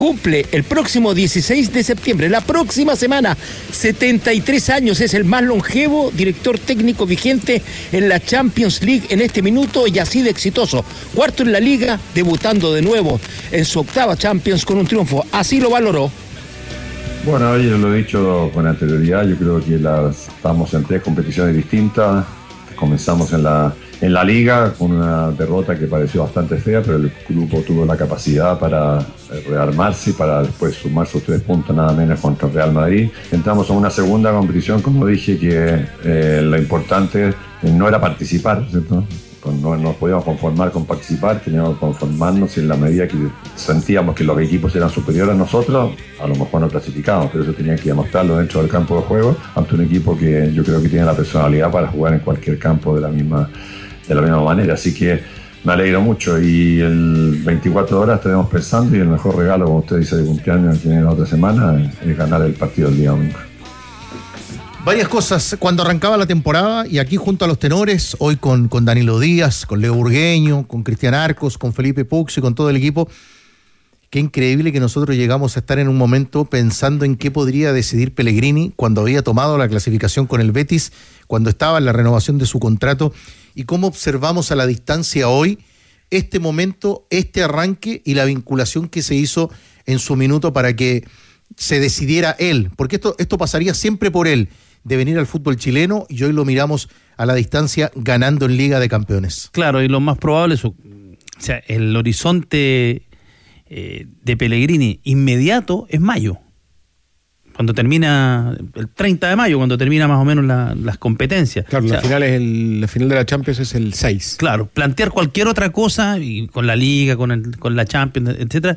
Cumple el próximo 16 de septiembre, la próxima semana, 73 años. Es el más longevo director técnico vigente en la Champions League en este minuto y así de exitoso. Cuarto en la Liga, debutando de nuevo en su octava Champions con un triunfo. Así lo valoró. Bueno, yo lo he dicho con anterioridad, yo creo que estamos en 3 competiciones distintas. Comenzamos en la Liga con una derrota que pareció bastante fea, pero el grupo tuvo la capacidad para rearmarse y para después sumar sus 3 puntos nada menos contra el Real Madrid. Entramos a una segunda competición, como dije, que lo importante no era participar, ¿cierto? No nos podíamos conformar con participar, teníamos que conformarnos en la medida que sentíamos que los equipos eran superiores a nosotros, a lo mejor no clasificábamos, pero eso tenía que demostrarlo dentro del campo de juego ante un equipo que yo creo que tiene la personalidad para jugar en cualquier campo de la misma manera, así que me alegro mucho y el 24 horas estaremos pensando y el mejor regalo, como usted dice, de cumpleaños que viene la otra semana es ganar el partido el día domingo. Varias cosas cuando arrancaba la temporada y aquí junto a los tenores, hoy con Danilo Díaz, con Leo Burgueño, con Cristian Arcos, con Felipe Pux y con todo el equipo. Qué increíble que nosotros llegamos a estar en un momento pensando en qué podría decidir Pellegrini cuando había tomado la clasificación con el Betis, cuando estaba en la renovación de su contrato, y cómo observamos a la distancia hoy este momento, este arranque y la vinculación que se hizo en su minuto para que se decidiera él, porque esto pasaría siempre por él, de venir al fútbol chileno, y hoy lo miramos a la distancia ganando en Liga de Campeones. Claro, y lo más probable es, o sea, el horizonte de Pellegrini inmediato es mayo, cuando termina el 30 de mayo, cuando termina más o menos las competencias. Claro, o sea, la final de la Champions es el 6. Claro, plantear cualquier otra cosa, y con la Liga, con la Champions, etcétera,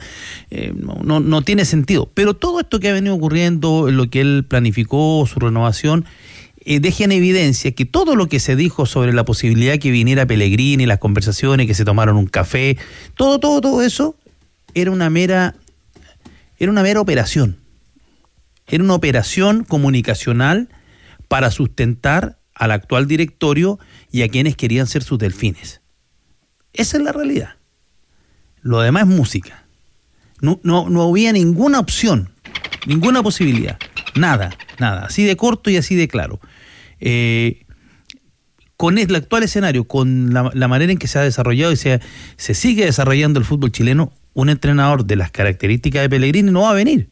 no tiene sentido. Pero todo esto que ha venido ocurriendo, lo que él planificó, su renovación, deja en evidencia que todo lo que se dijo sobre la posibilidad que viniera Pellegrini, las conversaciones, que se tomaron un café, todo eso era una mera operación. Era una operación comunicacional para sustentar al actual directorio y a quienes querían ser sus delfines. Esa es la realidad. Lo demás es música. No había ninguna opción, ninguna posibilidad. Nada. Así de corto y así de claro. Con el actual escenario, con la manera en que se ha desarrollado y se sigue desarrollando el fútbol chileno, un entrenador de las características de Pellegrini no va a venir.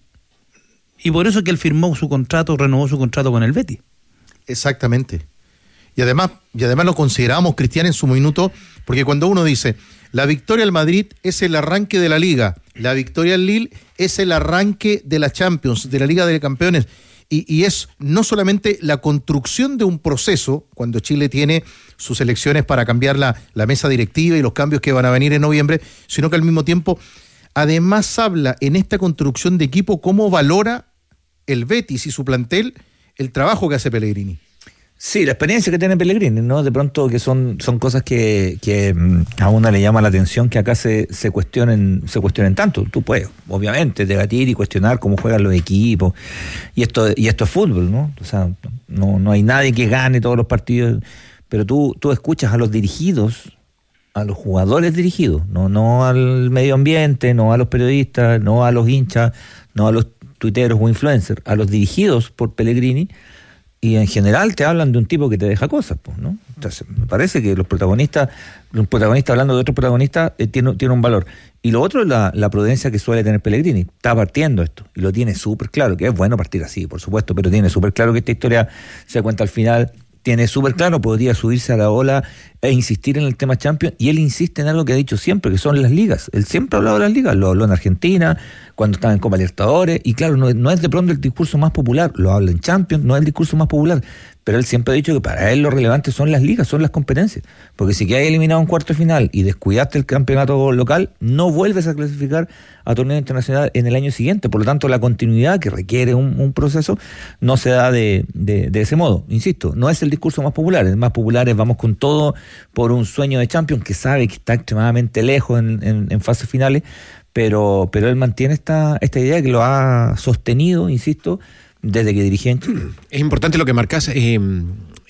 Y por eso es que él renovó su contrato con el Betis. Exactamente. Y además lo consideramos, Cristian, en su minuto, porque cuando uno dice, la victoria al Madrid es el arranque de la Liga, la victoria al Lille es el arranque de la Champions, de la Liga de Campeones, y es no solamente la construcción de un proceso, cuando Chile tiene sus elecciones para cambiar la mesa directiva y los cambios que van a venir en noviembre, sino que al mismo tiempo, además habla en esta construcción de equipo cómo valora el Betis y su plantel el trabajo que hace Pellegrini. Sí, la experiencia que tiene Pellegrini, ¿no? De pronto que son cosas que a una le llama la atención que acá se cuestionen tanto. Tú puedes, obviamente, debatir y cuestionar cómo juegan los equipos, y esto es fútbol, ¿no? O sea, no hay nadie que gane todos los partidos, pero tú escuchas a los dirigidos, a los jugadores dirigidos, no al medio ambiente, no a los periodistas, no a los hinchas, no a los tuiteros o influencers, a los dirigidos por Pellegrini, y en general te hablan de un tipo que te deja cosas, pues, ¿no? Entonces, me parece que los protagonistas hablando de otros protagonistas, tiene un valor. Y lo otro es la prudencia que suele tener Pellegrini. Está partiendo esto, y lo tiene súper claro, que es bueno partir así, por supuesto, pero tiene súper claro que esta historia se cuenta al final. Tiene súper claro, podría subirse a la ola e insistir en el tema Champions, y él insiste en algo que ha dicho siempre, que son las ligas. Él siempre ha hablado de las ligas, lo habló en Argentina, cuando estaba en Copa Libertadores, y claro, no es de pronto el discurso más popular, lo habla en Champions, no es el discurso más popular, pero él siempre ha dicho que para él lo relevante son las ligas, son las competencias, porque si quedas eliminado en cuarto de final y descuidaste el campeonato local, no vuelves a clasificar a torneo internacional en el año siguiente. Por lo tanto, la continuidad que requiere un proceso no se da de ese modo. Insisto, no es el discurso más popular. El más popular es vamos con todo por un sueño de Champions, que sabe que está extremadamente lejos en fases finales, pero él mantiene esta idea que lo ha sostenido, insisto, desde que dirigía en Chile. Es importante lo que marcas,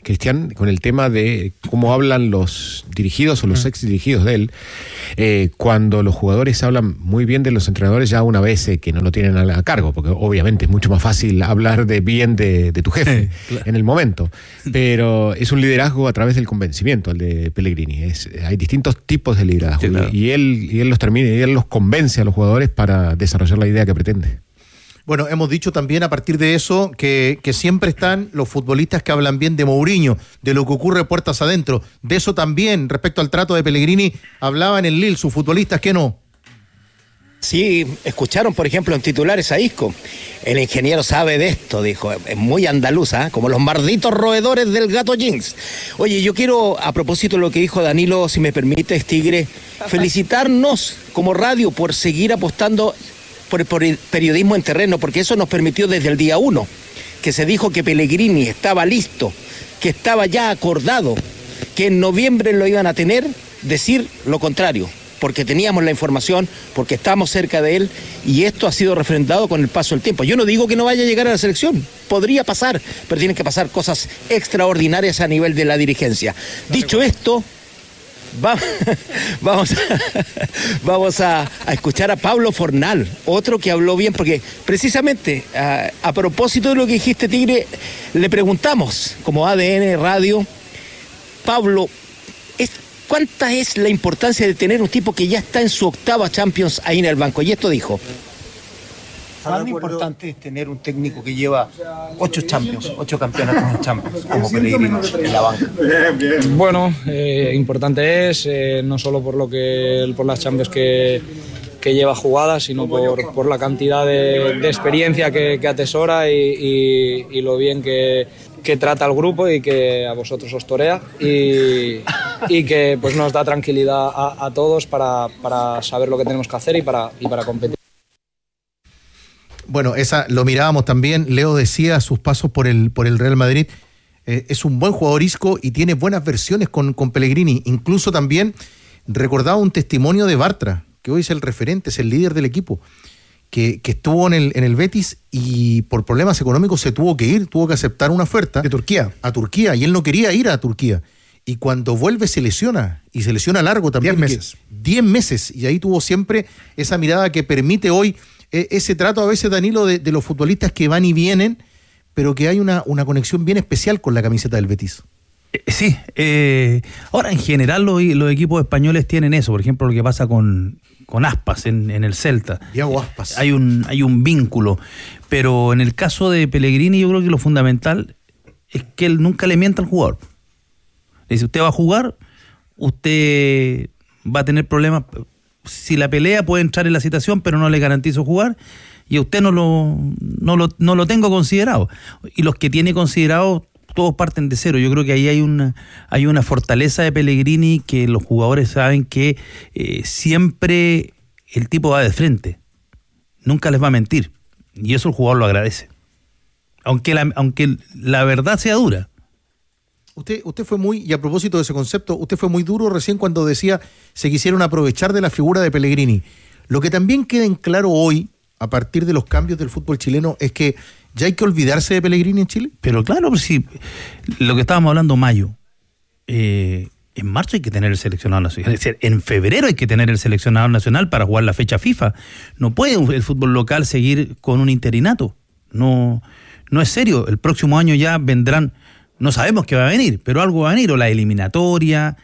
Cristian, con el tema de cómo hablan los dirigidos o los ex dirigidos de él, cuando los jugadores hablan muy bien de los entrenadores ya una vez que no lo tienen a cargo, porque obviamente es mucho más fácil hablar bien de tu jefe claro. en el momento, pero es un liderazgo a través del convencimiento, el de Pellegrini. Hay distintos tipos de liderazgo, sí, claro. y él los convence a los jugadores para desarrollar la idea que pretende. Bueno, hemos dicho también a partir de eso que siempre están los futbolistas que hablan bien de Mourinho, de lo que ocurre puertas adentro. De eso también, respecto al trato de Pellegrini, hablaban en Lille sus futbolistas que no. Sí, escucharon, por ejemplo, en titulares a Isco. El ingeniero sabe de esto, dijo. Es muy andaluza, como los malditos roedores del gato Jinx. Oye, yo quiero, a propósito de lo que dijo Danilo, si me permites, Tigre, felicitarnos como radio por seguir apostando por el periodismo en terreno, porque eso nos permitió desde el día 1, que se dijo que Pellegrini estaba listo, que estaba ya acordado, que en noviembre lo iban a tener, decir lo contrario, porque teníamos la información, porque estamos cerca de él, y esto ha sido refrendado con el paso del tiempo. Yo no digo que no vaya a llegar a la selección, podría pasar, pero tienen que pasar cosas extraordinarias a nivel de la dirigencia. Dicho esto, vamos a escuchar a Pablo Fornal, otro que habló bien, porque precisamente a propósito de lo que dijiste, Tigre, le preguntamos como ADN Radio, Pablo, ¿cuánta es la importancia de tener un tipo que ya está en su 8ª Champions ahí en el banco? Y esto dijo. ¿Cuán importante es tener un técnico que lleva 8 campeonatos en Champions, como Pellegrini en la banca? Bueno, importante es, no solo por las Champions que lleva jugadas, sino por la cantidad de experiencia que atesora y lo bien que trata al grupo y que a vosotros os torea y que pues nos da tranquilidad a todos para saber lo que tenemos que hacer y para competir. Bueno, lo mirábamos también, Leo decía sus pasos por el Real Madrid, es un buen jugador Isco y tiene buenas versiones con Pellegrini, incluso también recordaba un testimonio de Bartra, que hoy es el referente, es el líder del equipo, que estuvo en el Betis y por problemas económicos se tuvo que aceptar una oferta de Turquía a Turquía, y él no quería ir a Turquía, y cuando vuelve se lesiona, y se lesiona largo también. 10 meses, y ahí tuvo siempre esa mirada que permite hoy ese trato a veces, Danilo, de los futbolistas que van y vienen, pero que hay una conexión bien especial con la camiseta del Betis. Sí, ahora en general los equipos españoles tienen eso, por ejemplo lo que pasa con Aspas en el Celta. Diego Aspas. Hay un vínculo, pero en el caso de Pellegrini yo creo que lo fundamental es que él nunca le mienta al jugador. Le dice, usted va a jugar, usted va a tener problemas. Si la pelea puede entrar en la citación, pero no le garantizo jugar, y a usted no lo tengo considerado. Y los que tiene considerado, todos parten de cero. Yo creo que ahí hay una fortaleza de Pellegrini, que los jugadores saben que siempre el tipo va de frente, nunca les va a mentir, y eso el jugador lo agradece, aunque la verdad sea dura. Usted fue muy, y a propósito de ese concepto, usted fue muy duro recién cuando decía se quisieron aprovechar de la figura de Pellegrini. Lo que también queda en claro hoy, a partir de los cambios del fútbol chileno, es que ya hay que olvidarse de Pellegrini en Chile. Pero claro, pues sí, lo que estábamos hablando mayo, en marzo hay que tener el seleccionado nacional, es decir, en febrero hay que tener el seleccionado nacional para jugar la fecha FIFA. No puede el fútbol local seguir con un interinato, no es serio. El próximo año ya vendrán. No sabemos qué va a venir, pero algo va a venir, o la eliminatoria,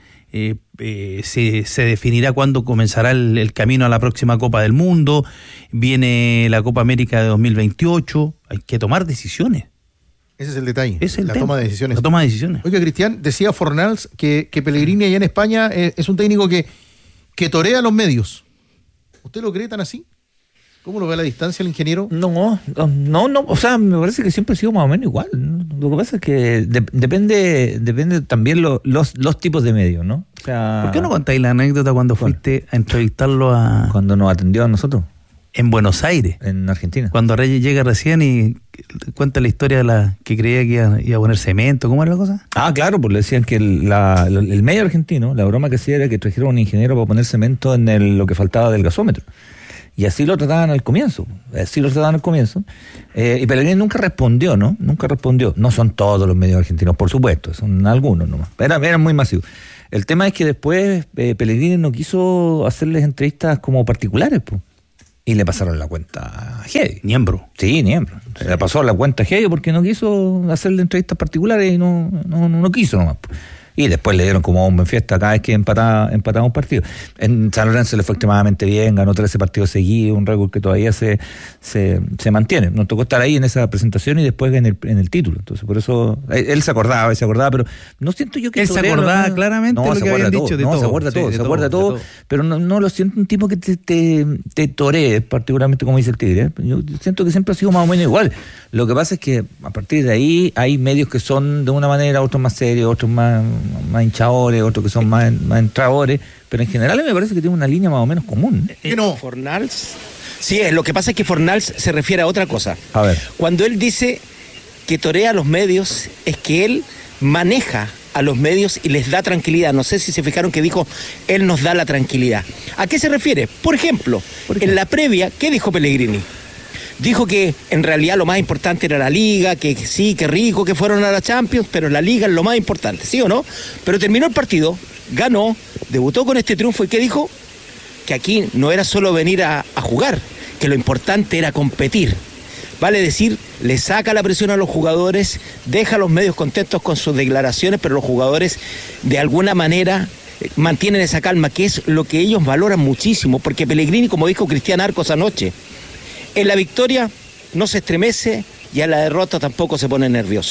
se definirá cuándo comenzará el camino a la próxima Copa del Mundo, viene la Copa América de 2028, hay que tomar decisiones. Ese es el detalle, la toma de decisiones. La toma de decisiones. Oiga, Cristian, decía Fornals que Pellegrini allá en España es un técnico que torea los medios. ¿Usted lo cree tan así? ¿Cómo lo ve a la distancia el ingeniero? No, o sea, me parece que siempre ha sido más o menos igual, ¿no? Lo que pasa es que depende también los tipos de medios, ¿no? O sea, ¿por qué no contáis la anécdota cuando fuiste a entrevistarlo cuando nos atendió a nosotros? En Buenos Aires. En Argentina. Cuando Reyes llega recién y cuenta la historia de la que creía que iba a poner cemento, ¿cómo era la cosa? Ah, claro, pues le decían que el medio argentino, la broma que hacía era que trajeron un ingeniero para poner cemento en lo que faltaba del gasómetro. Y así lo trataban al comienzo. Y Pellegrini nunca respondió, ¿no? No son todos los medios argentinos, por supuesto, son algunos nomás. Eran muy masivos. El tema es que después Pellegrini no quiso hacerles entrevistas como particulares, pues. Y le pasaron la cuenta a Gedi. Niembro. Sí, Niembro. Le pasó la cuenta a Gedi porque no quiso hacerle entrevistas particulares y no quiso nomás, pues. Y después le dieron como bombo en fiesta cada vez que empataba un partido. En San Lorenzo le fue extremadamente bien, ganó 13 partidos seguidos, un récord que todavía se mantiene. Nos tocó estar ahí en esa presentación y después en el título. Entonces, por eso, él se acordaba, pero no siento yo que... Él se acordaba claramente de lo que habían dicho de todo. Se acuerda de todo, pero no lo siento un tipo que te toree, particularmente como dice el Tigre. Yo siento que siempre ha sido más o menos igual. Lo que pasa es que a partir de ahí hay medios que son de una manera, otros más serios, otros más hinchadores, otros que son más entradores, pero en general me parece que tiene una línea más o menos común. ¿Qué no? Fornals. Sí, lo que pasa es que Fornals se refiere a otra cosa. A ver. Cuando él dice que torea a los medios, es que él maneja a los medios y les da tranquilidad. No sé si se fijaron que dijo, él nos da la tranquilidad. ¿A qué se refiere? Por ejemplo, en la previa, ¿qué dijo Pellegrini? Dijo que en realidad lo más importante era la Liga, que sí, que rico que fueron a la Champions, pero la Liga es lo más importante, ¿sí o no? Pero terminó el partido, ganó, debutó con este triunfo y ¿qué dijo? Que aquí no era solo venir a jugar, que lo importante era competir. Vale decir, le saca la presión a los jugadores, deja a los medios contentos con sus declaraciones, pero los jugadores de alguna manera mantienen esa calma, que es lo que ellos valoran muchísimo, porque Pellegrini, como dijo Cristian Arcos anoche, en la victoria no se estremece y a la derrota tampoco se pone nervioso.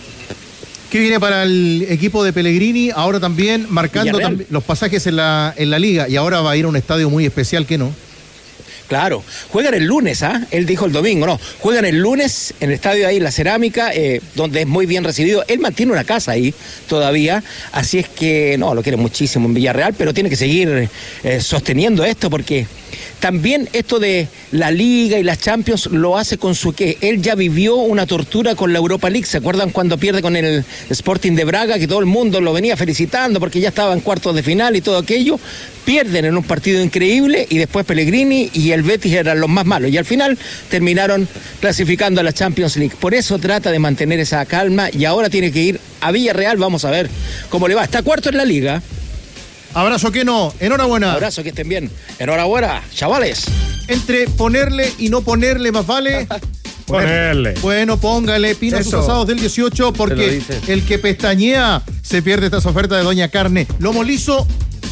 ¿Qué viene para el equipo de Pellegrini? Ahora también marcando los pasajes en la Liga, y ahora va a ir a un estadio muy especial, ¿qué no? Claro, juegan el lunes, él dijo el domingo, no, juegan el lunes en el estadio ahí, La Cerámica, donde es muy bien recibido. Él mantiene una casa ahí todavía, así es que, no, lo quiere muchísimo en Villarreal, pero tiene que seguir sosteniendo esto, porque también esto de la Liga y las Champions lo hace con su qué. Él ya vivió una tortura con la Europa League. ¿Se acuerdan cuando pierde con el Sporting de Braga? Que todo el mundo lo venía felicitando porque ya estaba en cuartos de final y todo aquello. Pierden en un partido increíble y después Pellegrini y el Betis eran los más malos. Y al final terminaron clasificando a la Champions League. Por eso trata de mantener esa calma y ahora tiene que ir a Villarreal. Vamos a ver cómo le va. Está cuarto en la Liga. Abrazo, que no, enhorabuena. Abrazo, que estén bien. Enhorabuena, chavales. Entre ponerle y no ponerle, más vale ponerle. Bueno, póngale pino a sus asados del 18, porque el que pestañea se pierde estas ofertas de Doña Carne. Lomo liso,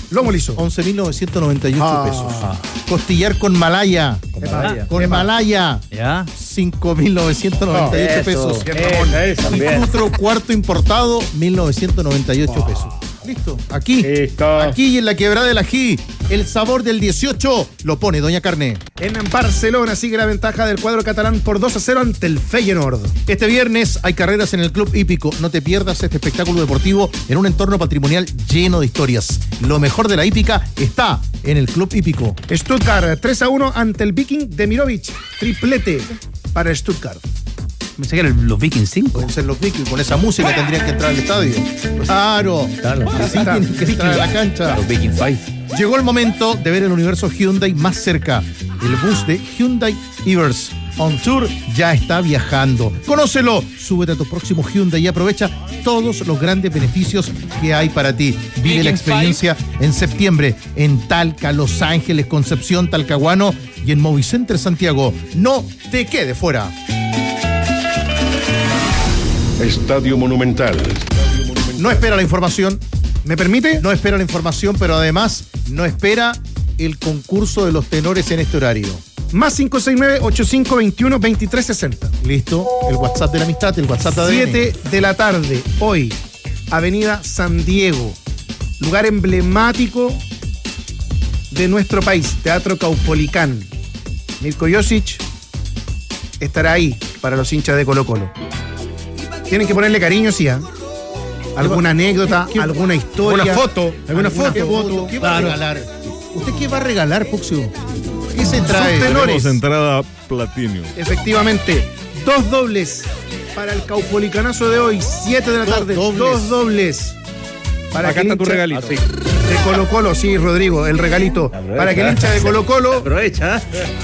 11.998 pesos. Costillar con Malaya. Con Malaya. ¿Ya? 5.998 pesos. Y otro cuarto importado, 1.998 pesos. Listo. Aquí y en la Quebrada del Ají, el sabor del 18 lo pone Doña Carne. En Barcelona sigue la ventaja del cuadro catalán por 2-0 ante el Feyenoord. Este viernes hay carreras en el Club Hípico. No te pierdas este espectáculo deportivo en un entorno patrimonial lleno de historias. Lo mejor de la hípica está en el Club Hípico. Stuttgart 3-1 ante el Viking Demirovic. Triplete para Stuttgart. Pensé que eran los Vikings 5. Pueden ser los Vikings, con esa música tendrían que entrar al estadio. Claro. Así tienen que entrar a la cancha. Los Viking 5. Llegó el momento de ver el universo Hyundai más cerca. El bus de Hyundai Evers On Tour ya está viajando. Conócelo, súbete a tu próximo Hyundai y aprovecha todos los grandes beneficios que hay para ti. Vive la experiencia en septiembre en Talca, Los Ángeles, Concepción, Talcahuano y en Movicenter Santiago. No te quedes fuera. Estadio Monumental. No espera la información. ¿Me permite? No espera la información, pero además no espera el concurso de los tenores en este horario. Más 569-8521-2360. Listo. El WhatsApp de la amistad, el WhatsApp de ADN. 7 de la tarde, hoy, Avenida San Diego. Lugar emblemático de nuestro país, Teatro Caupolicán. Mirko Josic estará ahí para los hinchas de Colo-Colo. Tienen que ponerle cariño, sí, ¿eh? Alguna anécdota, alguna historia. ¿Alguna foto? ¿Qué va a regalar? ¿Usted qué va a regalar, Puxio? ¿Qué se trae? Tenemos entrada platino. Efectivamente, 2 dobles para el Caupolicanazo de hoy, 7 de la tarde. 2 dobles. Para acá está tu regalito. De Colo Colo, sí, Rodrigo, el regalito. Para que el hincha de Colo Colo Aprovecha.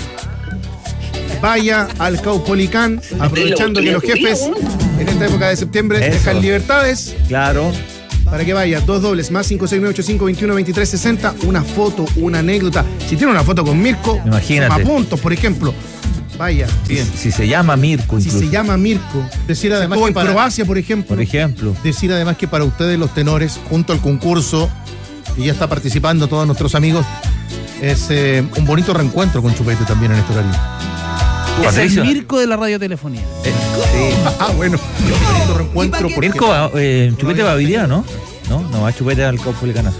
vaya al Caupolicán, aprovechando que los jefes en esta época de septiembre dejan libertades. Claro. Para que vaya, 2 dobles, más 56985212360, una foto, una anécdota. Si tiene una foto con Mirko, Imagínate. toma puntos, por ejemplo. Vaya. Si se llama Mirko, Si incluso. se llama Mirko. Decir además Estuvo que en para, Croacia, por ejemplo. Por ejemplo. decir además que para ustedes los tenores, junto al concurso, y ya está participando todos nuestros amigos, es un bonito reencuentro con Chupete también en este horario. Es el Patricio. Mirko de la radiotelefonía. Sí. Ah, bueno. Bonito reencuentro porque Mirko va, Chupete va hoy día, ¿no? No va Chupete al Caupolicanazo.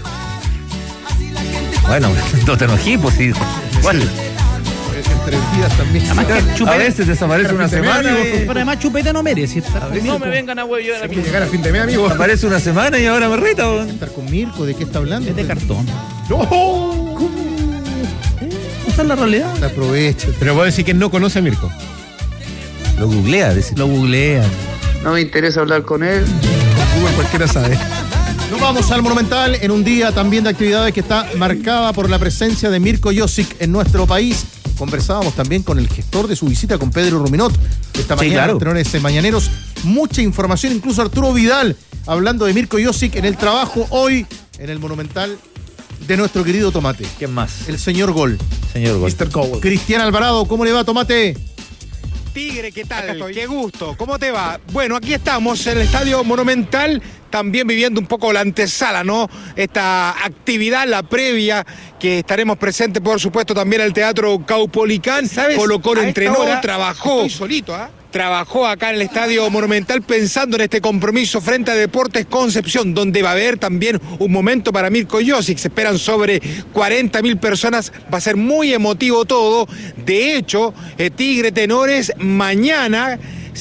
Bueno, no te enojí, pues sí. Bueno, entre días también. Además que a Chupete, veces desaparece una semana. pero además Chupete no merece estar con Mirko. a huevo hay que llegar a fin de mes, amigo. Aparece una semana y ahora me reta. Estar con Mirko, ¿de qué está hablando? Es de cartón. ¡No! Esa es la realidad. Se aprovecha. Pero vos decís que no conoce a Mirko. Lo googlea, dice. Lo googlean. No me interesa hablar con él. Google cualquiera sabe. Nos vamos al Monumental en un día también de actividades que está marcada por la presencia de Mirko Josic en nuestro país. Conversábamos también con el gestor de su visita, con Pedro Ruminot, esta mañana, claro. en Tenores Mañaneros. Mucha información, incluso Arturo Vidal, hablando de Mirko Josic en el trabajo hoy en el Monumental de nuestro querido Tomate. ¿Quién más? El señor Gol. Señor Gol. Mr. Cowell. Cristian Alvarado, ¿cómo le va, Tomate? Tigre, ¿qué tal? Qué gusto. ¿Cómo te va? Bueno, aquí estamos en el Estadio Monumental, también viviendo un poco la antesala, ¿no? Esta actividad, la previa, que estaremos presentes, por supuesto, también al Teatro Caupolicán. ¿Sabes? Colo Colo entrenó, trabajó. Estoy solito, ¿ah? Trabajó acá en el Estadio Monumental pensando en este compromiso frente a Deportes Concepción, donde va a haber también un momento para Mirko Josic. Se esperan sobre 40.000 personas. Va a ser muy emotivo todo. De hecho, Tigre Tenores, mañana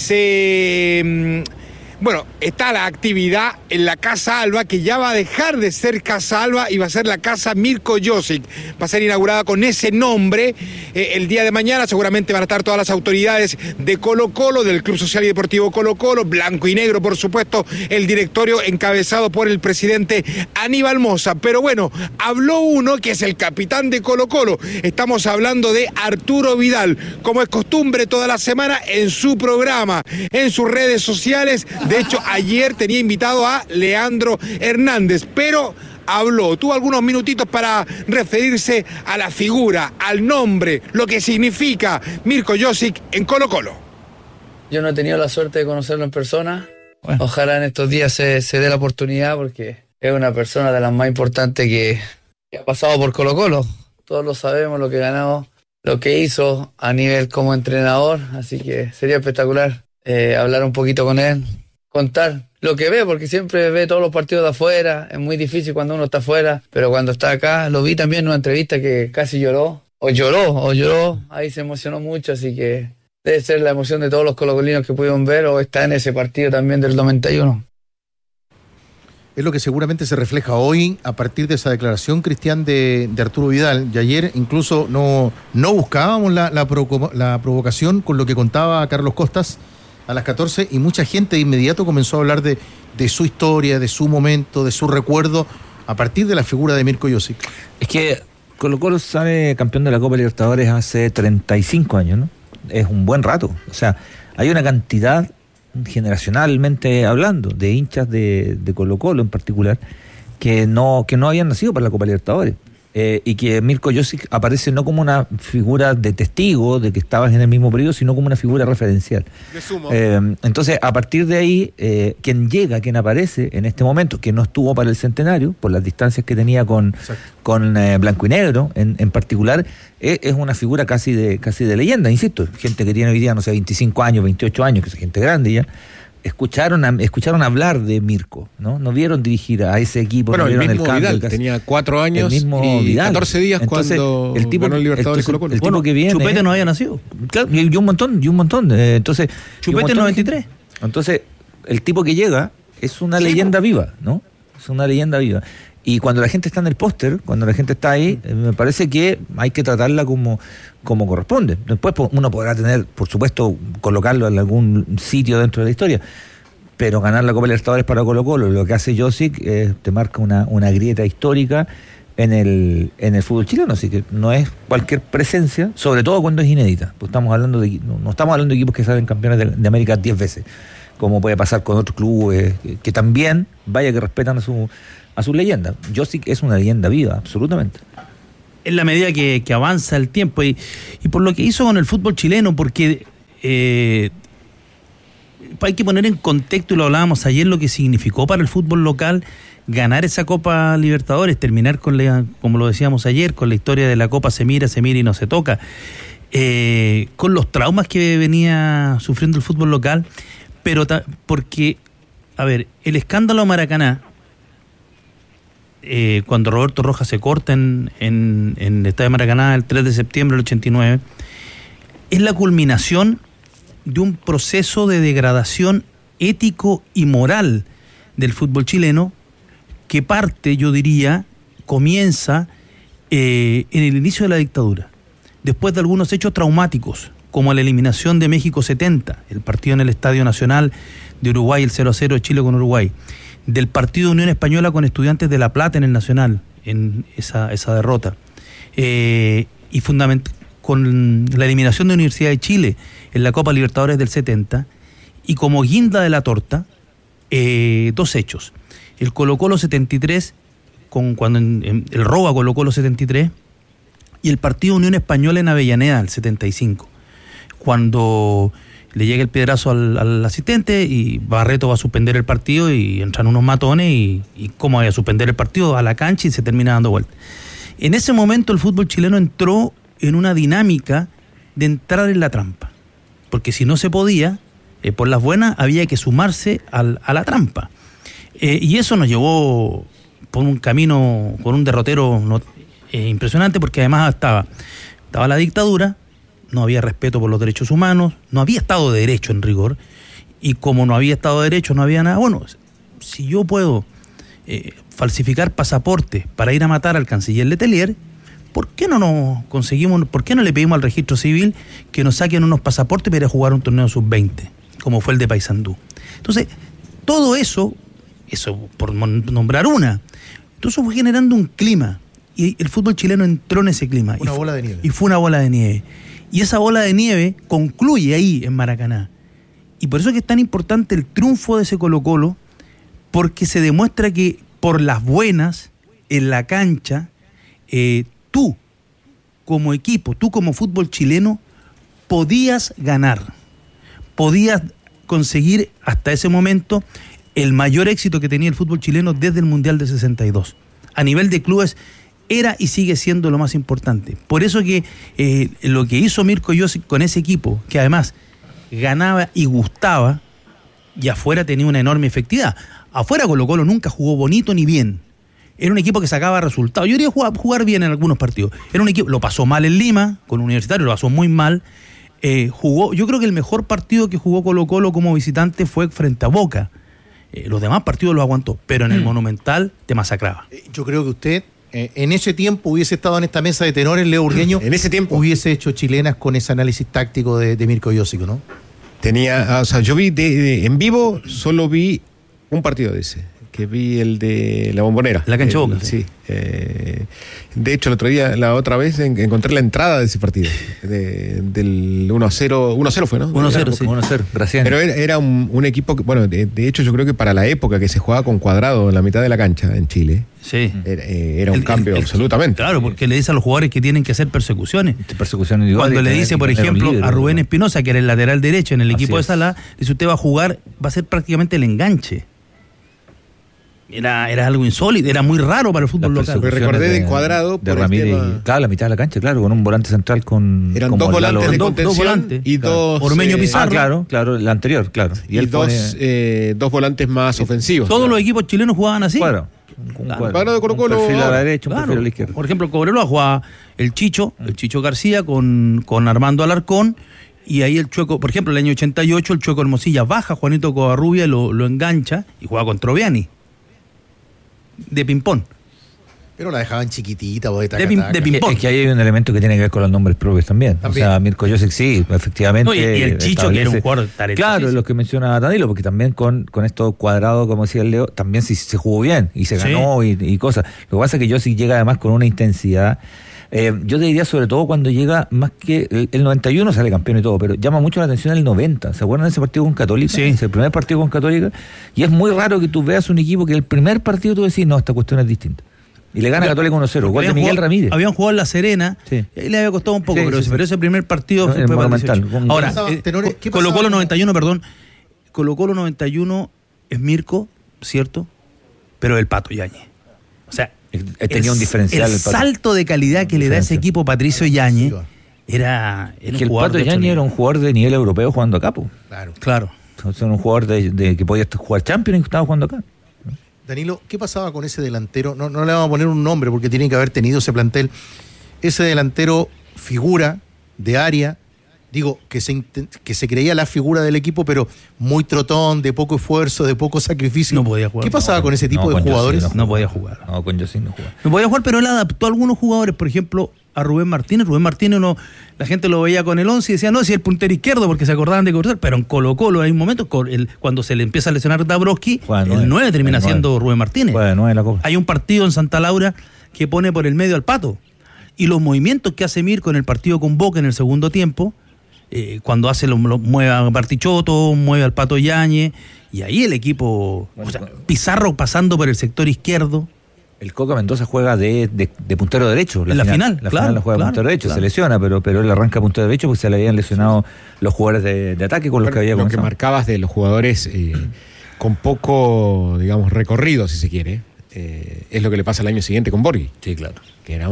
está la actividad en la Casa Alba, que ya va a dejar de ser Casa Alba y va a ser la Casa Mirko Josic. Va a ser inaugurada con ese nombre el día de mañana. Seguramente van a estar todas las autoridades de Colo Colo, del Club Social y Deportivo Colo Colo, blanco y negro, por supuesto, el directorio encabezado por el presidente Aníbal Mosa. Pero bueno, habló uno que es el capitán de Colo Colo. Estamos hablando de Arturo Vidal, como es costumbre toda la semana en su programa, en sus redes sociales. De hecho, ayer tenía invitado a Leandro Hernández, pero tuvo algunos minutitos para referirse a la figura, al nombre, lo que significa Mirko Josic en Colo Colo. Yo no he tenido la suerte de conocerlo en persona. Bueno. Ojalá en estos días se dé la oportunidad, porque es una persona de las más importantes que ha pasado por Colo Colo. Todos lo sabemos, lo que ganó, lo que hizo a nivel como entrenador, así que sería espectacular hablar un poquito con él, contar lo que ve, porque siempre ve todos los partidos de afuera. Es muy difícil cuando uno está afuera, pero cuando está acá, lo vi también en una entrevista que casi lloró, ahí se emocionó mucho, así que debe ser la emoción de todos los colocolinos que pudieron ver o está en ese partido también del 91. Es lo que seguramente se refleja hoy a partir de esa declaración, Cristian, de Arturo Vidal. Y ayer incluso no buscábamos la provocación con lo que contaba Carlos Costas a las 14, y mucha gente de inmediato comenzó a hablar de su historia, de su momento, de su recuerdo, a partir de la figura de Mirko Josic. Es que Colo Colo sale campeón de la Copa Libertadores hace 35 años, ¿no? Es un buen rato. O sea, hay una cantidad, generacionalmente hablando, de hinchas de Colo Colo en particular, que no habían nacido para la Copa Libertadores. Y que Mirko Josic aparece no como una figura de testigo de que estabas en el mismo periodo, sino como una figura referencial. Entonces, a partir de ahí, quien aparece en este momento, que no estuvo para el centenario, por las distancias que tenía con Blanco y Negro en particular, es una figura casi de leyenda, insisto. Gente que tiene hoy día, 25 años, 28 años, que es gente grande ya. Escucharon hablar de Mirko, ¿no? No vieron dirigir a ese equipo. Bueno, no el vieron mismo cambio, Vidal tenía 4 años y Vidal. 14 días. Entonces, cuando el tipo, ganó el Libertadores Colo Colo. El tipo que viene, Chupete no había nacido. Claro, y un montón. Entonces, Chupete en 93. Entonces, el tipo que llega es una leyenda viva, ¿no? Es una leyenda viva. Y cuando la gente está en el póster, cuando la gente está ahí, me parece que hay que tratarla como corresponde. Después uno podrá tener, por supuesto, colocarlo en algún sitio dentro de la historia. pero ganar la Copa Libertadores para Colo-Colo, lo que hace Josic, te marca una grieta histórica en el fútbol chileno, así que no es cualquier presencia, sobre todo cuando es inédita, pues no estamos hablando de equipos que salen campeones de América 10 veces, como puede pasar con otros clubes que también, vaya que respetan a su leyenda. Josic es una leyenda viva, absolutamente. En la medida que avanza el tiempo y por lo que hizo con el fútbol chileno, porque hay que poner en contexto, y lo hablábamos ayer, lo que significó para el fútbol local ganar esa Copa Libertadores, terminar como lo decíamos ayer, con la historia de la Copa se mira y no se toca, con los traumas que venía sufriendo el fútbol local, pero porque, a ver, el escándalo Maracaná, cuando Roberto Rojas se corta en el estadio de Maracaná el 3 de septiembre del 89, es la culminación de un proceso de degradación ético y moral del fútbol chileno que parte, yo diría, comienza en el inicio de la dictadura, después de algunos hechos traumáticos, como la eliminación de México 70, el partido en el Estadio Nacional de Uruguay, el 0-0 de Chile con Uruguay, del partido de Unión Española con Estudiantes de La Plata en el Nacional, en esa derrota, y con la eliminación de Universidad de Chile en la Copa Libertadores del 70, y como guinda de la torta, dos hechos: el Colo-Colo 73, cuando el robo a Colo-Colo 73, y el partido Unión Española en Avellaneda, el 75, cuando le llega el piedrazo al asistente y Barreto va a suspender el partido y entran unos matones y cómo vaya a suspender el partido, a la cancha, y se termina dando vuelta. En ese momento el fútbol chileno entró en una dinámica de entrar en la trampa, porque si no se podía, por las buenas había que sumarse a la trampa, y eso nos llevó por un camino, por un derrotero impresionante, porque además estaba la dictadura, no había respeto por los derechos humanos, no había Estado de Derecho en rigor, y como no había Estado de Derecho, no había nada. Bueno, si yo puedo falsificar pasaportes para ir a matar al canciller Letelier, ¿por qué no le pedimos al registro civil que nos saquen unos pasaportes para ir a jugar un torneo sub-20, como fue el de Paysandú? Entonces, todo eso por nombrar una, entonces fue generando un clima, y el fútbol chileno entró en ese clima. Una bola de nieve. Y fue una bola de nieve. Y esa bola de nieve concluye ahí en Maracaná. Y por eso es que es tan importante el triunfo de ese Colo-Colo, porque se demuestra que por las buenas, en la cancha, tú como equipo, tú como fútbol chileno, podías ganar, podías conseguir hasta ese momento el mayor éxito que tenía el fútbol chileno desde el Mundial de 62. A nivel de clubes era y sigue siendo lo más importante. Por eso que lo que hizo Mirko Josic con ese equipo, que además ganaba y gustaba, y afuera tenía una enorme efectividad. Afuera Colo-Colo nunca jugó bonito ni bien. Era un equipo que sacaba resultados. Yo diría jugar bien en algunos partidos. Era un equipo, lo pasó mal en Lima, con Universitario, lo pasó muy mal. Yo creo que el mejor partido que jugó Colo-Colo como visitante fue frente a Boca. Los demás partidos los aguantó, pero en el Monumental te masacraba. Yo creo que usted en ese tiempo hubiese estado en esta mesa de tenores, Leo Urgueño. En ese tiempo hubiese hecho chilenas con ese análisis táctico de Mirko Josic, ¿no? Yo vi en vivo, solo vi un partido de ese, que vi el de la Bombonera. La cancha Boca. Sí. De hecho, la otra vez encontré la entrada de ese partido, del 1-0. 1-0 fue, ¿no? 1-0, sí. 1-0, gracias. Pero era un equipo que, bueno, de hecho yo creo que para la época que se jugaba con Cuadrado en la mitad de la cancha en Chile, sí, era un cambio absolutamente. Claro, porque le dice a los jugadores que tienen que hacer persecuciones. Cuando le dice, por ejemplo, a Rubén Espinosa, que era el lateral derecho en el equipo de Salá, dice: usted va a jugar, va a ser prácticamente el enganche. Era algo insólito, era muy raro para el fútbol local. Me recordé de Cuadrado de Ramírez, claro, la mitad de la cancha, claro, con un volante central con... Eran dos volantes de contención, dos volantes, y dos... Ormeño Pizarro. Claro, el anterior, claro. Y dos volantes más ofensivos. Todos los equipos chilenos jugaban así. Claro. Cuadrado de Colo-Colo. Un perfil a la derecha, un perfil a la izquierda. Por ejemplo, Cobreloa jugaba el Chicho García con Armando Alarcón, y ahí el Chueco, por ejemplo, el año 88, el Chueco Hermosilla baja, Juanito Covarrubia lo engancha y juega con Troviani de ping-pong. Pero la dejaban chiquitita, de ping-pong. Es que ahí hay un elemento que tiene que ver con los nombres propios también. O sea, Mirko Josic sí, efectivamente. Y el Chicho, que era un jugador talentoso. Claro, lo que menciona Danilo, porque también con esto cuadrado, como decía el Leo, también sí se jugó bien y se ganó y cosas. Lo que pasa es que Josic llega además con una intensidad. Yo te diría sobre todo cuando llega, más que el 91 sale campeón y todo, pero llama mucho la atención el 90. ¿Se acuerdan de ese partido con Católica? Sí. Es el primer partido con Católica. Y es muy raro que tú veas un equipo que el primer partido tú decís, no, esta cuestión es distinta. Y le gana Católica 1-0, gol de Miguel Ramírez. Habían jugado en La Serena, y ahí le había costado un poco, pero ese primer partido fue fundamental. Ahora, Colo-Colo 91, perdón. Colo-Colo 91 es Mirko, ¿cierto? Pero el Pato Yáñez. O sea, tenía un diferencial. El salto de calidad que le da ese equipo Patricio Yáñez era que el Pato Yáñez era un jugador de nivel europeo jugando acá. Claro. O sea, un jugador de que podía jugar Champions y estaba jugando acá. Danilo, ¿qué pasaba con ese delantero? No le vamos a poner un nombre porque tiene que haber tenido ese plantel. Ese delantero figura de área, digo, que se creía la figura del equipo, pero muy trotón, de poco esfuerzo, de poco sacrificio. No podía jugar. ¿Qué pasaba con ese tipo de jugadores? No podía jugar. No, con Josic no jugaba. No podía jugar, pero él adaptó a algunos jugadores, por ejemplo, a Rubén Martínez. Rubén Martínez, la gente lo veía con el 11 y decía, no, si el puntero izquierdo, porque se acordaban de cortar, pero en Colo-Colo hay un momento, cuando se le empieza a lesionar Dabrowski, el 9 termina siendo Rubén Martínez. Hay un partido en Santa Laura que pone por el medio al Pato, y los movimientos que hace Mirko en el partido con Boca en el segundo tiempo, cuando mueve a Bartichotto, mueve al Pato Yáñez, y ahí el equipo, Pizarro pasando por el sector izquierdo. El Coca Mendoza juega de puntero derecho. La final la juega de puntero derecho, se lesiona, pero él arranca puntero derecho porque se le habían lesionado los jugadores de ataque con los que había comenzado. Lo que marcabas de los jugadores con poco, digamos, recorrido, si se quiere, es lo que le pasa el año siguiente con Borghi. Sí, claro. Que era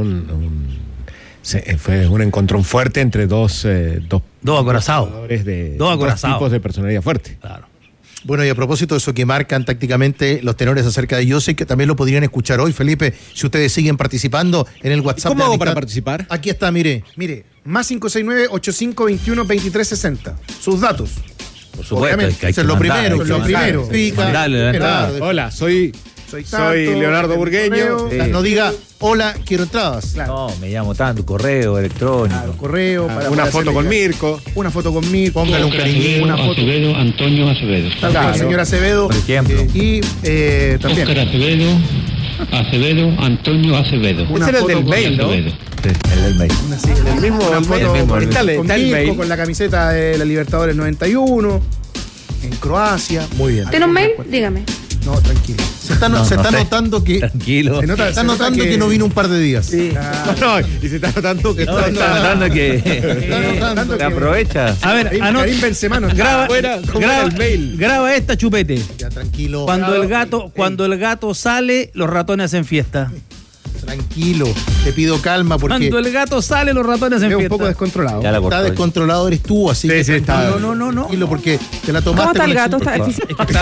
fue un encontrón fuerte entre dos acorazados. Jugadores dos tipos de personalidad fuerte. Claro. Bueno, y a propósito de eso que marcan tácticamente los tenores acerca de Josic, que también lo podrían escuchar hoy, Felipe, si ustedes siguen participando en el WhatsApp. ¿Cómo hago para participar? Aquí está, mire, más 569-8521-2360. Sus datos. Por supuesto, eso es lo primero. Hola, soy Leonardo Burgueño. No diga, hola, quiero entradas. Claro. No, me llamo tanto, correo electrónico. Correo. Una foto con Mirko. Póngale un cariñito. Una foto. Antonio Acevedo. El señor Acevedo. Por ejemplo. Y también. Oscar Acevedo, Antonio Acevedo. Ese era el del mail, ¿no? Sí, el del mail. El mismo. Una foto está el mail. Con la camiseta de la Libertadores 91. En Croacia. Muy bien. ¿Tiene un mail? Dígame. No, tranquilo. Se está notando que. Tranquilo. Se está notando que no vino un par de días. Sí. Y se está notando que está notando que aprovecha. A ver, Karim Benzema graba el mail. Graba esta, chupete. Ya, tranquilo. Cuando el gato sale, los ratones hacen fiesta. Tranquilo, te pido calma porque. Cuando el gato sale, los ratones hacen fiesta. Es un poco descontrolado. Está descontrolado, eres tú, así que. Está. No. Tranquilo, porque te la tomaste. ¿Cómo está el gato? Está difícil.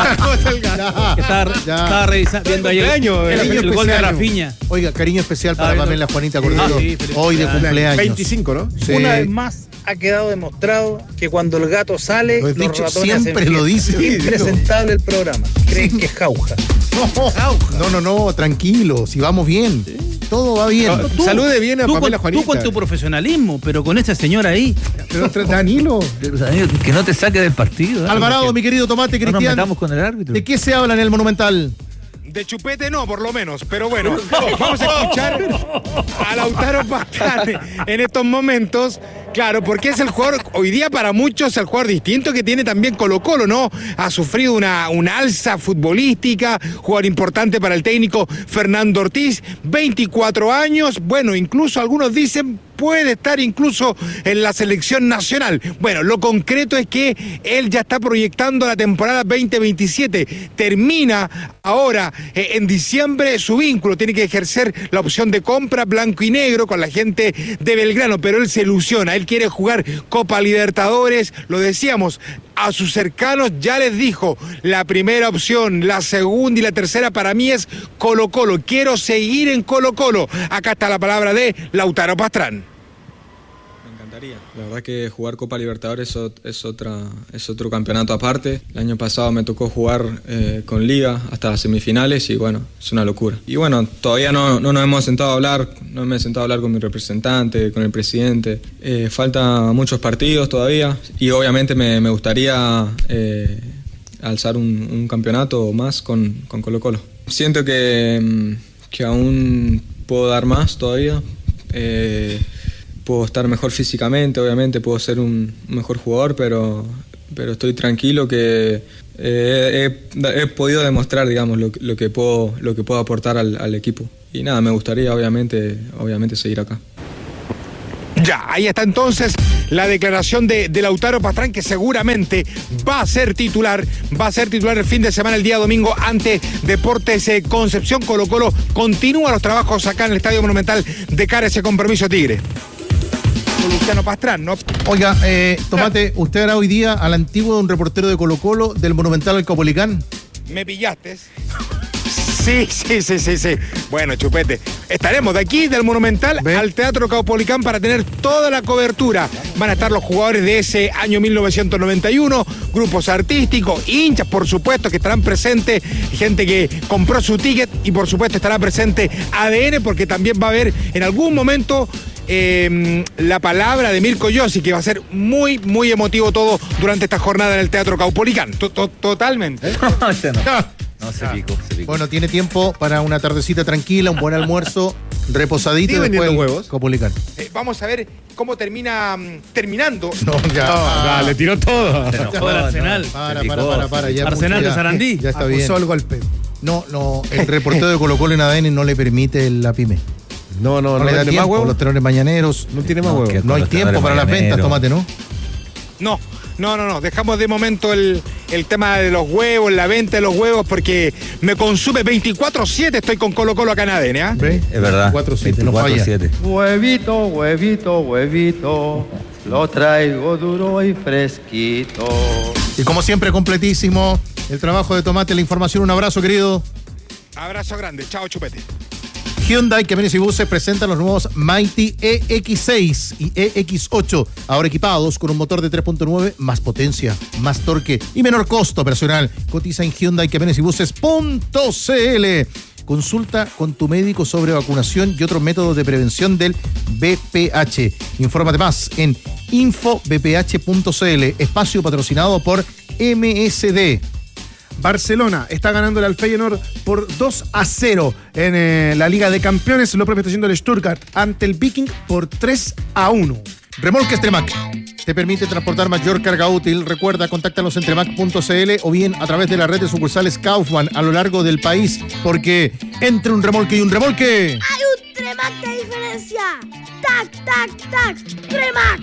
Estaba revisando, viendo ayer el gol de Rafinha. Oiga, cariño especial para Pamela Juanita Cordero. Hoy de cumpleaños. 25, ¿no? Sí. Una vez más ha quedado demostrado que cuando el gato sale, los ratones siempre hacen lo dice. Impresentable el programa. Creen que es jauja. No, tranquilo, si vamos bien. Todo va bien. Salude bien a Pamela Juanita. Tú con tu profesionalismo, pero con esta señora ahí. Pero Danilo. Que no te saque del partido. Alvarado, mi querido Tomate, Cristian. No nos metamos con el árbitro. ¿De qué se habla en el Monumental? De chupete no, por lo menos, pero bueno, vamos a escuchar a Lautaro Pastrana en estos momentos, claro, porque es el jugador, hoy día para muchos, el jugador distinto que tiene también Colo-Colo, ¿no? Ha sufrido una alza futbolística, jugador importante para el técnico Fernando Ortiz, 24 años, bueno, incluso algunos dicen puede estar incluso en la selección nacional. Bueno, lo concreto es que él ya está proyectando la temporada 2027. Termina ahora en diciembre su vínculo. Tiene que ejercer la opción de compra blanco y negro con la gente de Belgrano, pero él se ilusiona. Él quiere jugar Copa Libertadores. Lo decíamos, a sus cercanos ya les dijo, la primera opción, la segunda y la tercera para mí es Colo-Colo. Quiero seguir en Colo-Colo. Acá está la palabra de Lautaro Pastrana. encantaría. La verdad que jugar Copa Libertadores es otro campeonato aparte. El año pasado me tocó jugar con Liga hasta semifinales y bueno, es una locura. Y bueno, todavía no nos hemos sentado a hablar, no me he sentado a hablar con mi representante, con el presidente. Faltan muchos partidos todavía y obviamente me gustaría alzar un campeonato más con Colo-Colo. Siento que aún puedo dar más todavía. Puedo estar mejor físicamente, obviamente puedo ser un mejor jugador, pero estoy tranquilo que he podido demostrar, digamos, lo que puedo aportar al equipo. Y nada, me gustaría obviamente seguir acá. Ya, ahí está entonces la declaración de Lautaro Pastrán, que seguramente va a ser titular el fin de semana, el día domingo, ante Deportes Concepción. Colo-Colo continúa los trabajos acá en el Estadio Monumental de cara a ese compromiso tigre. Luciano Pastrán, ¿no? Oiga, Tomate, ¿usted hará hoy día al antiguo de un reportero de Colo-Colo del Monumental al Caupolicán? Me pillaste. Sí. Bueno, Chupete, estaremos de aquí, del Monumental, al Teatro Caupolicán para tener toda la cobertura. Van a estar los jugadores de ese año 1991, grupos artísticos, hinchas, por supuesto, que estarán presentes, gente que compró su ticket y por supuesto estará presente ADN, porque también va a haber en algún momento la palabra de Mirko Yossi, que va a ser muy, muy emotivo todo durante esta jornada en el Teatro Caupolicán. Totalmente. No, se picó. Bueno, tiene tiempo para una tardecita tranquila, un buen almuerzo, reposadito y después huevos. Caupolicán. Vamos a ver cómo terminando. No, ya. Le tiró todo. Se enojó el Arsenal. Para. Ya, Arsenal de Sarandí. Ya está bien. Acusó el golpe. No, el reportero de Colo-Colo en ADN no le permite la pyme. No le da tiempo, más huevos. Los tenores mañaneros. No tiene más huevos. No hay tiempo para las ventas, Tomate, ¿no? No. Dejamos de momento el tema de los huevos, la venta de los huevos, porque me consume 24/7. Estoy con Colo-Colo acá en ADN, ¿ah? ¿Ve? Es verdad. 24/7, no falla. Huevito, lo traigo duro y fresquito. Y como siempre, completísimo el trabajo de Tomate, la información. Un abrazo, querido. Abrazo grande. Chao, Chupete. Hyundai Camiones y Buses presenta los nuevos Mighty EX6 y EX8, ahora equipados con un motor de 3.9, más potencia, más torque y menor costo operacional. Cotiza en Hyundai Camiones y Buses.cl. Consulta con tu médico sobre vacunación y otros métodos de prevención del VPH. Infórmate más en infobph.cl. Espacio patrocinado por MSD. Barcelona está ganando el Feyenoord por 2-0 en la Liga de Campeones. Lo propio está haciendo el Stuttgart ante el Viking por 3-1. Remolques Tremac te permite transportar mayor carga útil. Recuerda, contáctalos en tremac.cl o bien a través de la red de sucursales Kaufman a lo largo del país, porque entre un remolque y un remolque hay un Tremac de diferencia. ¡Tac! ¡Tremac!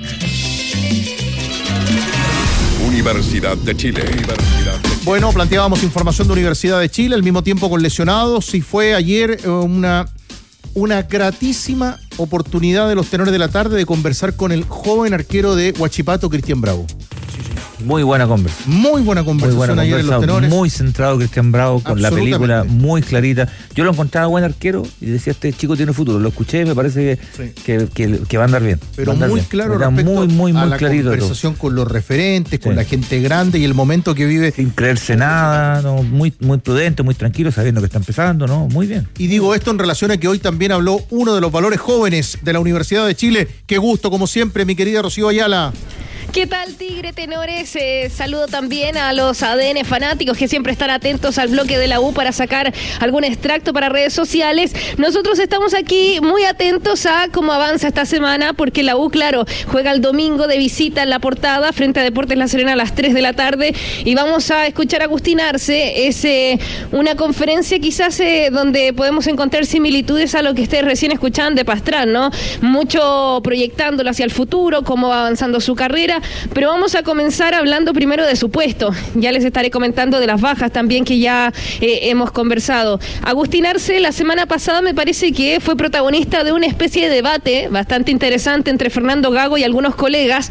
Universidad de Chile. Bueno, planteábamos información de Universidad de Chile, al mismo tiempo con lesionados, y fue ayer una gratísima oportunidad de los tenores de la tarde de conversar con el joven arquero de Huachipato, Cristian Bravo. Muy buena conversación. Muy buena conversación ayer en los tenores. Muy centrado Cristian Bravo, con la película muy clarita. Yo lo encontraba buen arquero y decía, este chico tiene futuro. Lo escuché y me parece que va a andar bien. Pero muy bien. Claro respecto muy a la clarito conversación con los referentes, con la gente grande y el momento que vive. Sin creerse nada, ¿no? Muy prudente, muy tranquilo, sabiendo que está empezando, ¿no? Muy bien. Y digo esto en relación a que hoy también habló uno de los valores jóvenes de la Universidad de Chile. Qué gusto, como siempre, mi querida Rocío Ayala. ¿Qué tal, Tigre Tenores? Saludo también a los ADN fanáticos que siempre están atentos al bloque de la U para sacar algún extracto para redes sociales. Nosotros estamos aquí muy atentos a cómo avanza esta semana, porque la U, claro, juega el domingo de visita en La Portada frente a Deportes La Serena a las 3 de la tarde y vamos a escuchar a Agustín Arce. Es una conferencia quizás donde podemos encontrar similitudes a lo que ustedes recién escuchaban de Pastrán, ¿no? Mucho proyectándolo hacia el futuro, cómo va avanzando su carrera. pero vamos a comenzar hablando primero de su puesto. Ya les estaré comentando de las bajas también que ya hemos conversado. Agustín Arce la semana pasada me parece que fue protagonista de una especie de debate bastante interesante entre Fernando Gago y algunos colegas,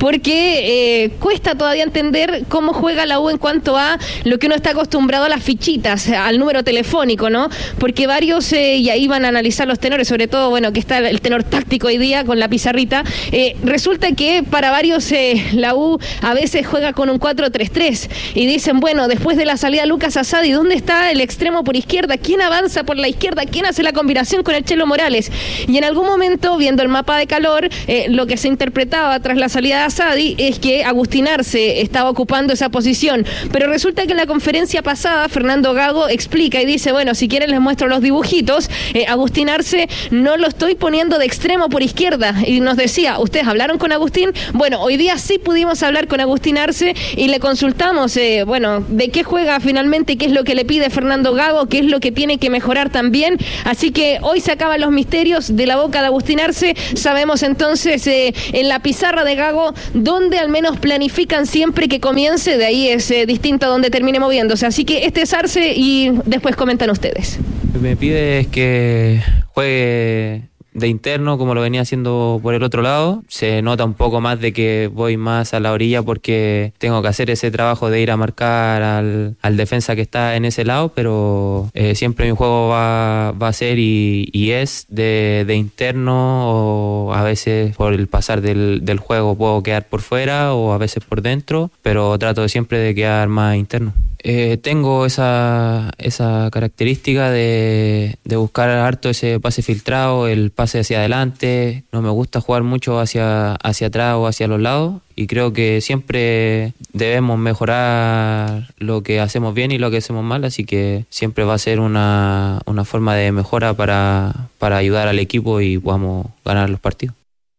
porque cuesta todavía entender cómo juega la U en cuanto a lo que uno está acostumbrado a las fichitas, al número telefónico, ¿no? Porque varios, y ahí van a analizar los tenores, sobre todo, bueno, que está el tenor táctico hoy día con la pizarrita, resulta que para varios la U a veces juega con un 4-3-3 y dicen, bueno, después de la salida de Lucas Asadi, ¿dónde está el extremo por izquierda? ¿Quién avanza por la izquierda? ¿Quién hace la combinación con el Chelo Morales? Y en algún momento, viendo el mapa de calor, lo que se interpretaba tras la salida de Asadi es que Agustín Arce estaba ocupando esa posición, pero resulta que en la conferencia pasada Fernando Gago explica y dice, bueno, si quieren les muestro los dibujitos, Agustín Arce no lo estoy poniendo de extremo por izquierda, y nos decía, ¿ustedes hablaron con Agustín? Bueno, hoy día sí pudimos hablar con Agustín Arce y le consultamos, bueno, de qué juega finalmente, qué es lo que le pide Fernando Gago, qué es lo que tiene que mejorar también, así que hoy se acaban los misterios de la boca de Agustín Arce. Sabemos entonces en la pizarra de Gago donde al menos planifican siempre que comience, de ahí es distinto a donde termine moviéndose, así que este es Arce y después comentan ustedes. Lo que me pide es que juegue de interno como lo venía haciendo por el otro lado. Se nota un poco más de que voy más a la orilla porque tengo que hacer ese trabajo de ir a marcar al defensa que está en ese lado, pero siempre mi juego va a ser y es de interno, o a veces por el pasar del juego puedo quedar por fuera o a veces por dentro, pero trato siempre de quedar más interno. Tengo esa característica de buscar harto ese pase filtrado, el pase hacia adelante. No me gusta jugar mucho hacia atrás o hacia los lados, y creo que siempre debemos mejorar lo que hacemos bien y lo que hacemos mal, así que siempre va a ser una forma de mejora para ayudar al equipo y podamos ganar los partidos.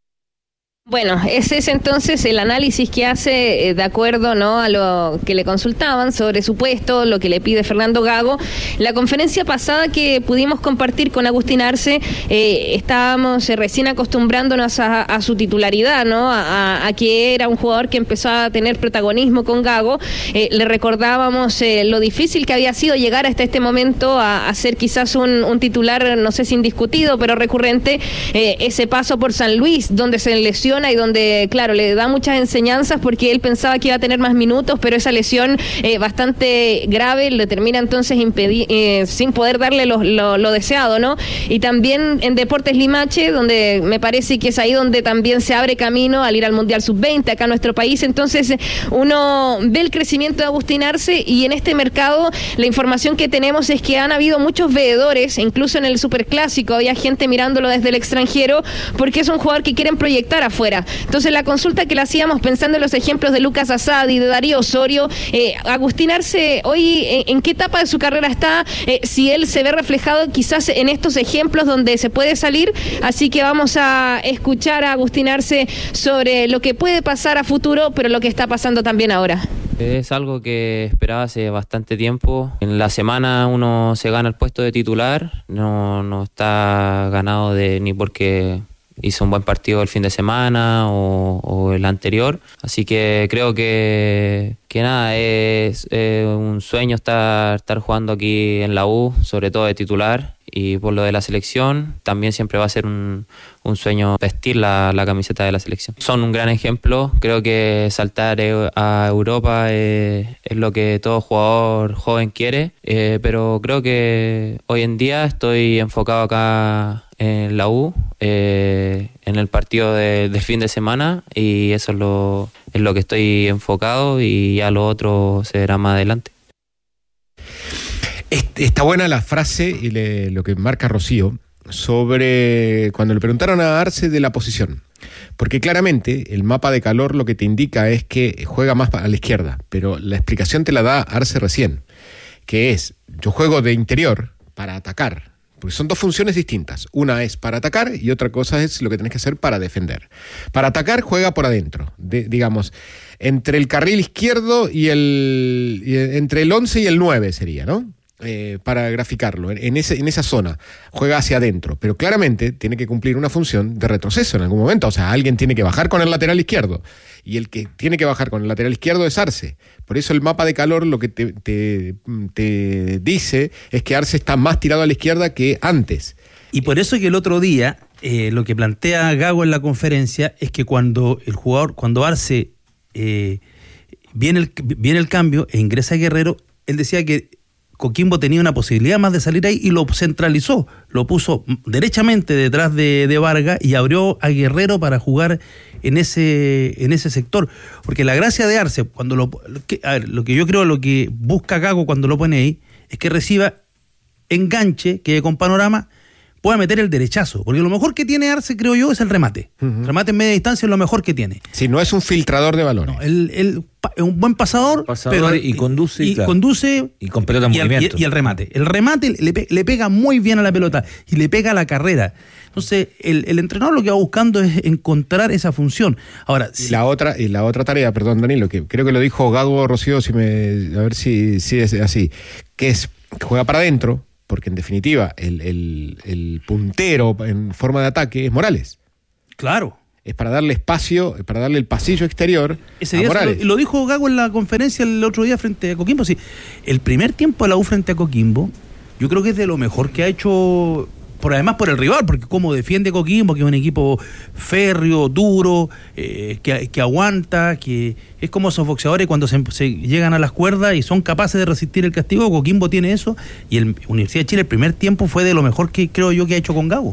Bueno, ese es entonces el análisis que hace de acuerdo, ¿no?, a lo que le consultaban sobre su puesto, lo que le pide Fernando Gago. La conferencia pasada que pudimos compartir con Agustín Arce, estábamos recién acostumbrándonos a su titularidad, ¿no?, a que era un jugador que empezó a tener protagonismo con Gago. Le recordábamos lo difícil que había sido llegar hasta este momento a ser quizás un titular, no sé si indiscutido, pero recurrente, ese paso por San Luis, donde se lesiona y donde, claro, le da muchas enseñanzas porque él pensaba que iba a tener más minutos, pero esa lesión bastante grave le termina entonces sin poder darle lo deseado, ¿no? Y también en Deportes Limache, donde me parece que es ahí donde también se abre camino al ir al Mundial Sub-20 acá en nuestro país. Entonces uno ve el crecimiento de Agustín Arce, y en este mercado la información que tenemos es que han habido muchos veedores, incluso en el Superclásico había gente mirándolo desde el extranjero porque es un jugador que quieren proyectar afuera. Entonces la consulta que le hacíamos pensando en los ejemplos de Lucas Asadi, de Darío Osorio, Agustín Arce hoy en qué etapa de su carrera está, si él se ve reflejado quizás en estos ejemplos donde se puede salir. Así que vamos a escuchar a Agustín Arce sobre lo que puede pasar a futuro, pero lo que está pasando también ahora. Es algo que esperaba hace bastante tiempo. En la semana uno se gana el puesto de titular, no está ganado ni porque hizo un buen partido el fin de semana o el anterior, así que creo que nada, es un sueño estar jugando aquí en la U, sobre todo de titular, y por lo de la selección también siempre va a ser un sueño vestir la camiseta de la selección. Son un gran ejemplo, creo que saltar a Europa es lo que todo jugador joven quiere, pero creo que hoy en día estoy enfocado acá en la U, en el partido del fin de semana, y eso es lo que estoy enfocado, y ya lo otro se verá más adelante. Está buena la frase y lo que marca Rocío sobre cuando le preguntaron a Arce de la posición, porque claramente el mapa de calor lo que te indica es que juega más a la izquierda, pero la explicación te la da Arce recién, que es: yo juego de interior para atacar, porque son dos funciones distintas. Una es para atacar y otra cosa es lo que tenés que hacer para defender. Para atacar juega por adentro, digamos, entre el carril izquierdo y entre el 11 y el 9 sería, ¿no? para graficarlo, en esa zona, juega hacia adentro, pero claramente tiene que cumplir una función de retroceso en algún momento. O sea, alguien tiene que bajar con el lateral izquierdo, y el que tiene que bajar con el lateral izquierdo es Arce. Por eso el mapa de calor lo que te dice es que Arce está más tirado a la izquierda que antes. Y por eso que el otro día, lo que plantea Gago en la conferencia es que cuando Arce viene el cambio e ingresa Guerrero, él decía que Coquimbo tenía una posibilidad más de salir ahí y lo centralizó, lo puso derechamente detrás de Vargas y abrió a Guerrero para jugar en ese sector, porque la gracia de Arce, lo que yo creo, lo que busca Gago cuando lo pone ahí, es que reciba enganche, que con panorama pueda meter el derechazo, porque lo mejor que tiene Arce, creo yo, es el remate. El remate en media distancia es lo mejor que tiene. Si no es un filtrador de balones. No, es un buen pasador, pero y conduce. Y claro. conduce. Y con pelota en movimiento. Y el remate. El remate le pega muy bien a la pelota y le pega a la carrera. Entonces, el entrenador lo que va buscando es encontrar esa función. Ahora, y la otra tarea, perdón, Danilo, que creo que lo dijo Gago Rocío, a ver si es así, que es que juega para adentro, porque en definitiva el puntero en forma de ataque es Morales. Claro. Es para darle espacio, para darle el pasillo exterior ese a día Morales. Lo dijo Gago en la conferencia el otro día frente a Coquimbo. Sí, el primer tiempo de la U frente a Coquimbo, yo creo que es de lo mejor que ha hecho, además por el rival, porque como defiende Coquimbo, que es un equipo férreo, duro, que aguanta, que es como esos boxeadores cuando se llegan a las cuerdas y son capaces de resistir el castigo. Coquimbo tiene eso, y el Universidad de Chile el primer tiempo fue de lo mejor que creo yo que ha hecho con Gago.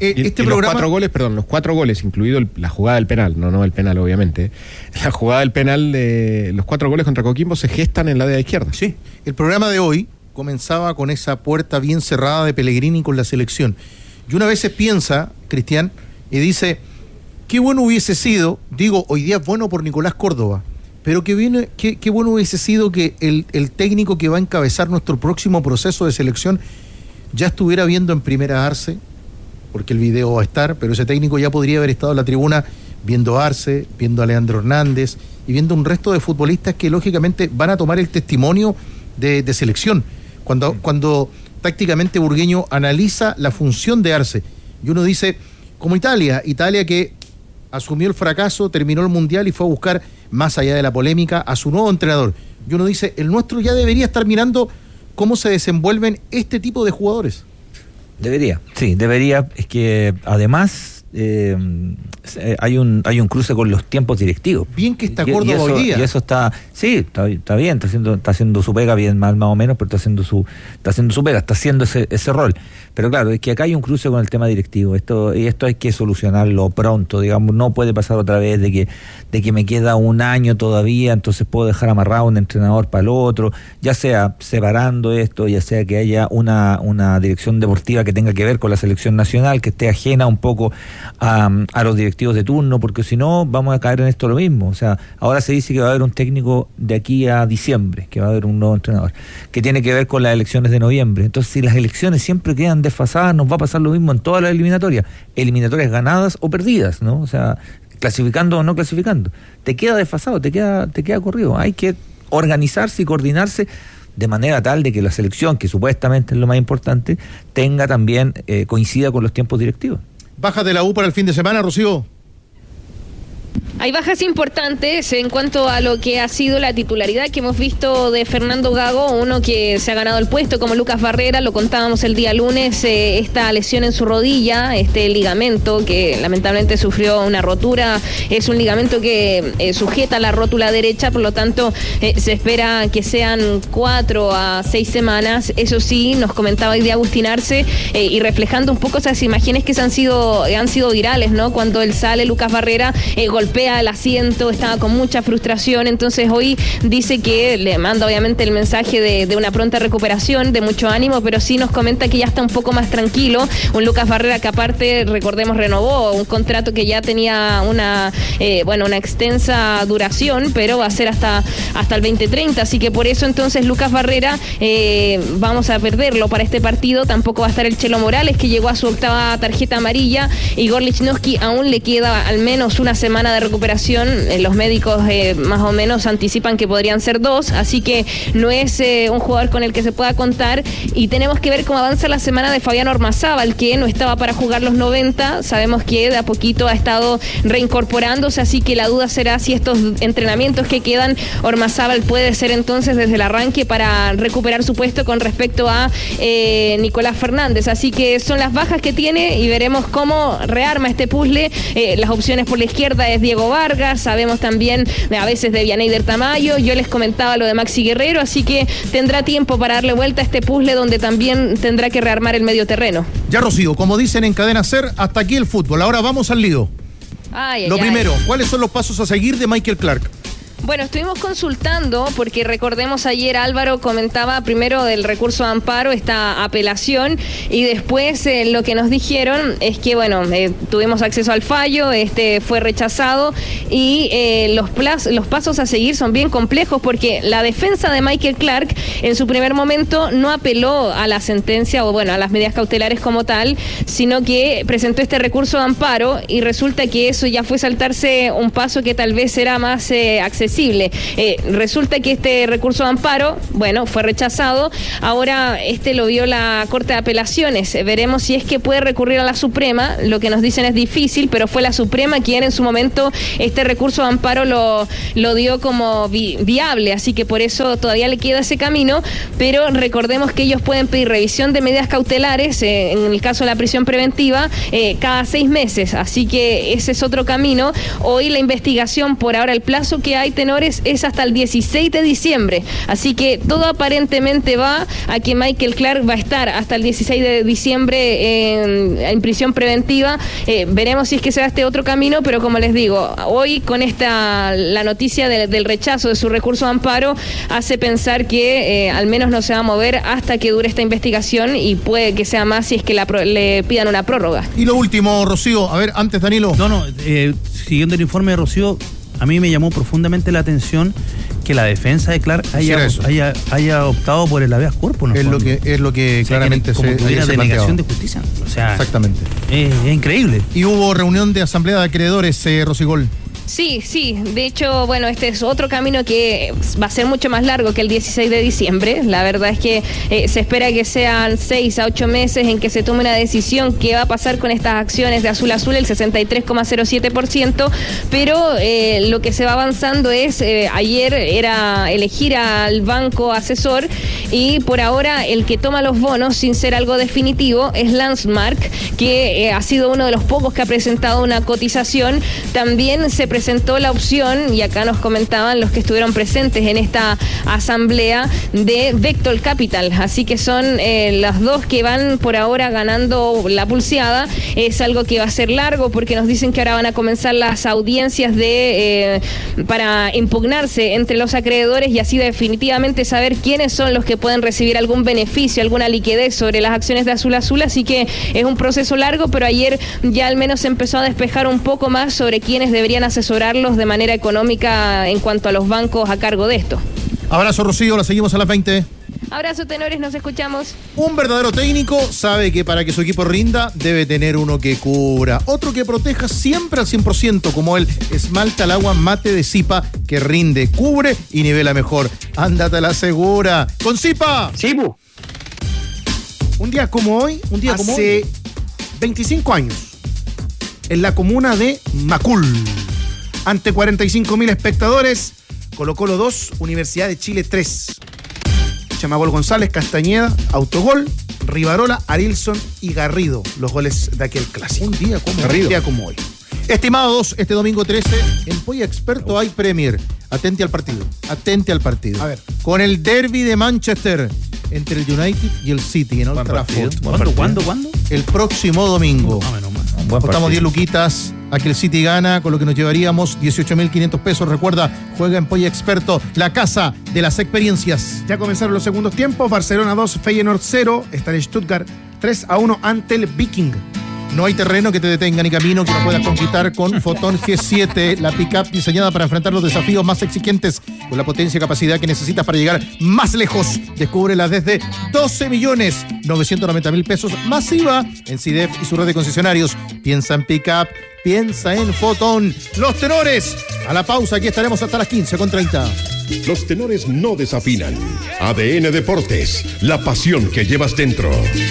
Los 4 goles, incluido la jugada del penal, no el penal obviamente, la jugada del penal de los 4 goles contra Coquimbo se gestan en la de izquierda. Sí, el programa de hoy comenzaba con esa puerta bien cerrada de Pellegrini con la selección. Y una vez piensa, Cristian, y dice, qué bueno hubiese sido, hoy día es bueno por Nicolás Córdoba, pero qué bueno hubiese sido que el técnico que va a encabezar nuestro próximo proceso de selección ya estuviera viendo en primera Arce, porque el video va a estar, pero ese técnico ya podría haber estado en la tribuna viendo a Arce, viendo a Leandro Hernández y viendo un resto de futbolistas que lógicamente van a tomar el testimonio de selección. Cuando tácticamente Burgueño analiza la función de Arce, y uno dice, como Italia que asumió el fracaso, terminó el Mundial y fue a buscar, más allá de la polémica, a su nuevo entrenador, y uno dice, el nuestro ya debería estar mirando cómo se desenvuelven este tipo de jugadores. Debería. Es que además hay un cruce con los tiempos directivos. Bien que está Córdoba hoy día. Y eso está bien, está haciendo su pega, bien mal más o menos, pero está haciendo su pega, está haciendo ese rol. Pero claro, es que acá hay un cruce con el tema directivo. Esto hay que solucionarlo pronto, digamos, no puede pasar otra vez de que me queda un año todavía, entonces puedo dejar amarrado un entrenador para el otro, ya sea separando esto, ya sea que haya una dirección deportiva que tenga que ver con la selección nacional, que esté ajena un poco a los directivos de turno, porque si no vamos a caer en esto lo mismo. O sea, ahora se dice que va a haber un técnico de aquí a diciembre, que va a haber un nuevo entrenador, que tiene que ver con las elecciones de noviembre. Entonces, si las elecciones siempre quedan desfasadas, nos va a pasar lo mismo en todas las eliminatorias ganadas o perdidas, ¿no? O sea, clasificando o no clasificando. Te queda desfasado, te queda corrido. Hay que organizarse y coordinarse de manera tal de que la selección, que supuestamente es lo más importante, tenga también, coincida con los tiempos directivos. Bajas de la U para el fin de semana, Rocío. Hay bajas importantes en cuanto a lo que ha sido la titularidad que hemos visto de Fernando Gago, uno que se ha ganado el puesto como Lucas Barrera, lo contábamos el día lunes, esta lesión en su rodilla, este ligamento que lamentablemente sufrió una rotura, es un ligamento que sujeta la rótula derecha, por lo tanto se espera que sean 4 a 6 semanas, eso sí, nos comentaba hoy día Agustín Arce, y reflejando un poco esas imágenes que han sido virales, ¿no? Cuando él sale, Lucas Barrera, golpea el asiento, estaba con mucha frustración, entonces hoy dice que le manda obviamente el mensaje de una pronta recuperación, de mucho ánimo, pero sí nos comenta que ya está un poco más tranquilo, un Lucas Barrera que aparte, recordemos, renovó un contrato que ya tenía una extensa duración, pero va a ser hasta el 2030, así que por eso entonces Lucas Barrera vamos a perderlo para este partido, tampoco va a estar el Chelo Morales, que llegó a su 8ª tarjeta amarilla, y Igor Lichnowsky aún le queda al menos una semana de recuperación recuperación. Los médicos más o menos anticipan que podrían ser 2, así que no es un jugador con el que se pueda contar, y tenemos que ver cómo avanza la semana de Fabián Ormazábal, que no estaba para jugar los 90, sabemos que de a poquito ha estado reincorporándose, así que la duda será si estos entrenamientos que quedan, Ormazábal puede ser entonces desde el arranque para recuperar su puesto con respecto a Nicolás Fernández, así que son las bajas que tiene y veremos cómo rearma este puzzle. Las opciones por la izquierda es Diego Vargas, sabemos también a veces de Vianeyder Tamayo, yo les comentaba lo de Maxi Guerrero, así que tendrá tiempo para darle vuelta a este puzzle donde también tendrá que rearmar el medio terreno. Ya, Rocío, como dicen en Cadena SER, hasta aquí el fútbol. Ahora vamos al lío. Lo primero, ¿cuáles son los pasos a seguir de Michael Clark? Bueno, estuvimos consultando porque recordemos ayer Álvaro comentaba primero del recurso de amparo, esta apelación, y después lo que nos dijeron es que, bueno, tuvimos acceso al fallo, fue rechazado y los pasos a seguir son bien complejos porque la defensa de Michael Clark en su primer momento no apeló a la sentencia o, bueno, a las medidas cautelares como tal, sino que presentó este recurso de amparo y resulta que eso ya fue saltarse un paso que tal vez era más accesible. Resulta que este recurso de amparo, bueno, fue rechazado. Ahora lo vio la Corte de Apelaciones. Veremos si es que puede recurrir a la Suprema. Lo que nos dicen es difícil, pero fue la Suprema quien en su momento este recurso de amparo lo dio como viable. Así que por eso todavía le queda ese camino. Pero recordemos que ellos pueden pedir revisión de medidas cautelares, en el caso de la prisión preventiva, cada 6 meses. Así que ese es otro camino. Hoy la investigación, por ahora el plazo que hay, tenores, es hasta el 16 de diciembre. Así que todo aparentemente va a que Michael Clark va a estar hasta el 16 de diciembre en prisión preventiva. Veremos si es que se da este otro camino, pero como les digo, hoy con la noticia del rechazo de su recurso de amparo hace pensar que al menos no se va a mover hasta que dure esta investigación y puede que sea más si es que le pidan una prórroga. Y lo último, Rocío, a ver, antes Danilo. Siguiendo el informe de Rocío, a mí me llamó profundamente la atención que la defensa de Clark haya optado por el habeas corpus. Es lo que claramente como se tuviera planteado. denegación de justicia. O sea, exactamente. Es increíble. Y hubo reunión de asamblea de acreedores, Rosigol. Sí, de hecho, bueno, este es otro camino que va a ser mucho más largo que el 16 de diciembre. La verdad es que se espera que sean 6 a 8 meses en que se tome una decisión qué va a pasar con estas acciones de Azul Azul, el 63,07%, pero lo que se va avanzando es, ayer era elegir al banco asesor y por ahora el que toma los bonos sin ser algo definitivo es Landsmark, que ha sido uno de los pocos que ha presentado una cotización. También se presentó la opción, y acá nos comentaban los que estuvieron presentes en esta asamblea, de Vector Capital, así que son las dos que van por ahora ganando la pulseada. Es algo que va a ser largo porque nos dicen que ahora van a comenzar las audiencias para impugnarse entre los acreedores y así definitivamente saber quiénes son los que pueden recibir algún beneficio, alguna liquidez sobre las acciones de Azul Azul, así que es un proceso largo, pero ayer ya al menos se empezó a despejar un poco más sobre quiénes deberían asesorarlos de manera económica en cuanto a los bancos a cargo de esto. Abrazo, Rocío, la seguimos a las 20. Abrazo, tenores, nos escuchamos. Un verdadero técnico sabe que para que su equipo rinda debe tener uno que cubra, otro que proteja siempre al 100%, como el esmalta al agua mate de Zipa, que rinde, cubre y nivela mejor. Ándate a la segura. ¡Con Zipa! Sí, un día como hoy, hace 25 años, en la comuna de Macul, ante 45.000 espectadores, Colo-Colo 2, Universidad de Chile 3. Chamagol González, Castañeda, autogol, Rivarola, Arilson y Garrido, los goles de aquel clásico. Un día como hoy. Estimados, este domingo 13, en Polla Experto hay Premier. Atente al partido. A ver. Con el derbi de Manchester entre el United y el City en Old Trafford. ¿Cuándo? El próximo domingo. Apostamos 10 luquitas a que el City gana, con lo que nos llevaríamos 18.500 pesos. Recuerda, juega en Polla Experto, la casa de las experiencias. Ya comenzaron los segundos tiempos. Barcelona 2, Feyenoord 0. Está el Stuttgart 3-1 ante el Viking. No hay terreno que te detenga ni camino que no puedas conquistar con Fotón G7, la pick-up diseñada para enfrentar los desafíos más exigentes con la potencia y capacidad que necesitas para llegar más lejos. Descúbrela desde 12.990.000 pesos masiva en CIDEF y su red de concesionarios. Piensa en pick-up, piensa en Fotón. Los tenores, a la pausa, aquí estaremos hasta las 15:30. Los tenores no desafinan. ADN Deportes, la pasión que llevas dentro.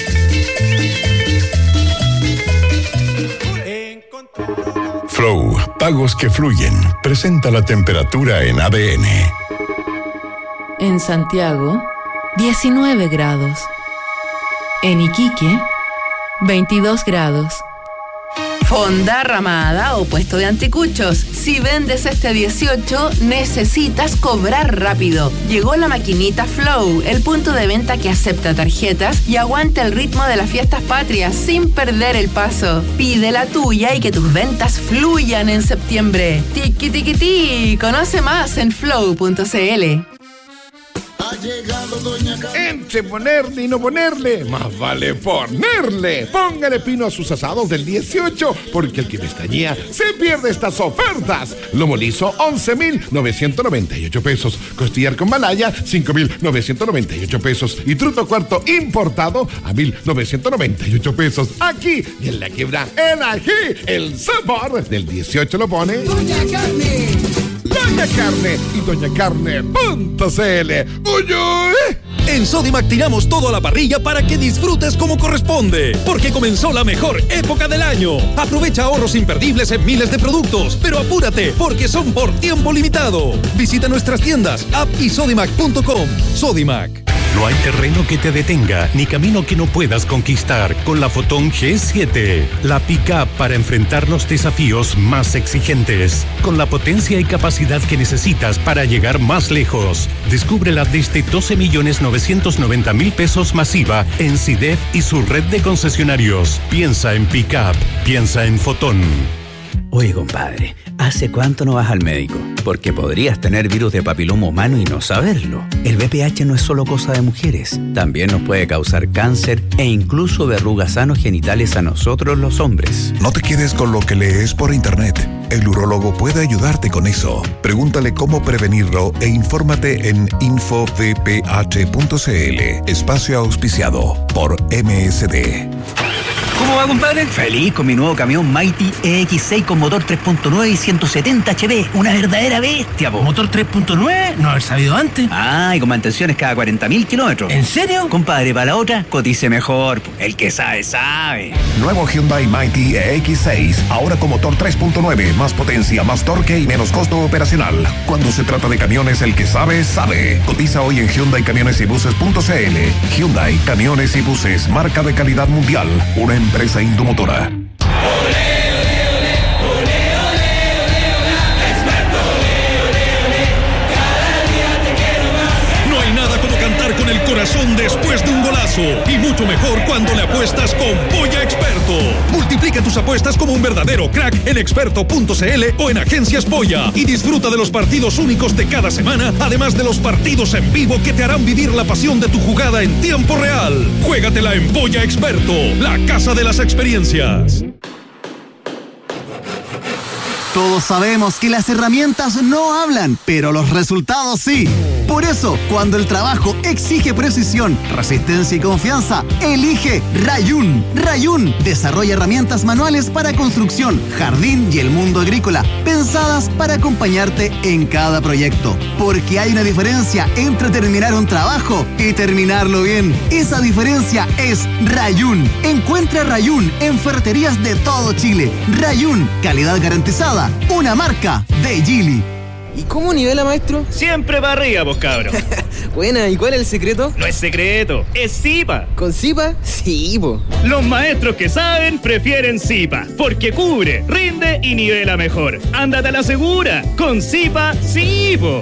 Flow, pagos que fluyen. Presenta la temperatura en ADN. En Santiago, 19 grados. En Iquique, 22 grados. Fonda, ramada o puesto de anticuchos. Si vendes este 18, necesitas cobrar rápido. Llegó la maquinita Flow, el punto de venta que acepta tarjetas y aguanta el ritmo de las fiestas patrias sin perder el paso. Pide la tuya y que tus ventas fluyan en septiembre. Tiki tiki ti. Conoce más en flow.cl. Entre ponerle y no ponerle, más vale ponerle. Póngale pino a sus asados del 18, porque el que pestañea se pierde estas ofertas. Lomo liso, 11.998 pesos. Costillar con malaya, 5.998 pesos. Y truto cuarto importado a 1.998 pesos. Aquí y en la Quebrada, en ají, el sabor del 18 lo pone Doña Carne. Doña Carne y doñacarne.cl. En Sodimac tiramos todo a la parrilla para que disfrutes como corresponde, porque comenzó la mejor época del año. Aprovecha ahorros imperdibles en miles de productos, pero apúrate porque son por tiempo limitado. Visita nuestras tiendas, app y sodimac.com. Sodimac. No hay terreno que te detenga, ni camino que no puedas conquistar con la Fotón G7. La pick-up para enfrentar los desafíos más exigentes, con la potencia y capacidad que necesitas para llegar más lejos. Descúbrela desde 12.990.000 pesos masiva en CIDEF y su red de concesionarios. Piensa en pick-up, piensa en Fotón. Oye, compadre, ¿hace cuánto no vas al médico? Porque podrías tener virus de papiloma humano y no saberlo. El VPH no es solo cosa de mujeres. También nos puede causar cáncer e incluso verrugas anogenitales a nosotros los hombres. No te quedes con lo que lees por internet. El urólogo puede ayudarte con eso. Pregúntale cómo prevenirlo e infórmate en infovph.cl. Espacio auspiciado por MSD. ¿Cómo va, compadre? Feliz con mi nuevo camión Mighty EX6 con motor 3.9 y 170 HP. Una verdadera bestia, po. ¿Motor 3.9? No haber sabido antes. Ah, y con mantenciones cada 40.000 kilómetros. ¿En serio? Compadre, para la otra, cotice mejor, po. El que sabe, sabe. Nuevo Hyundai Mighty EX6. Ahora con motor 3.9. Más potencia, más torque y menos costo operacional. Cuando se trata de camiones, el que sabe, sabe. Cotiza hoy en HyundaiCamionesYbuses.cl. Hyundai Camiones y Buses. Marca de calidad mundial. Una empresa Indomotora. No hay nada como cantar con el corazón después de un golazo, y mucho mejor cuando le apuestas con Polla Experto. Multiplica tus apuestas como un verdadero crack en experto.cl o en Agencias Polla y disfruta de los partidos únicos de cada semana, además de los partidos en vivo que te harán vivir la pasión de tu jugada en tiempo real. Juégatela en Polla Experto, la casa de las experiencias. Todos sabemos que las herramientas no hablan, pero los resultados sí. Por eso, cuando el trabajo exige precisión, resistencia y confianza, elige Rayun. Rayun desarrolla herramientas manuales para construcción, jardín y el mundo agrícola, pensadas para acompañarte en cada proyecto. Porque hay una diferencia entre terminar un trabajo y terminarlo bien. Esa diferencia es Rayun. Encuentra Rayun en ferreterías de todo Chile. Rayun, calidad garantizada. Una marca de Geely. ¿Y cómo nivela, maestro? Siempre para arriba, vos, cabro. Buena, ¿y cuál es el secreto? No es secreto, es Zipa. ¿Con Zipa? Sí, po. Los maestros que saben prefieren Zipa, porque cubre, rinde y nivela mejor. Ándate a la segura, con Zipa, sí, po.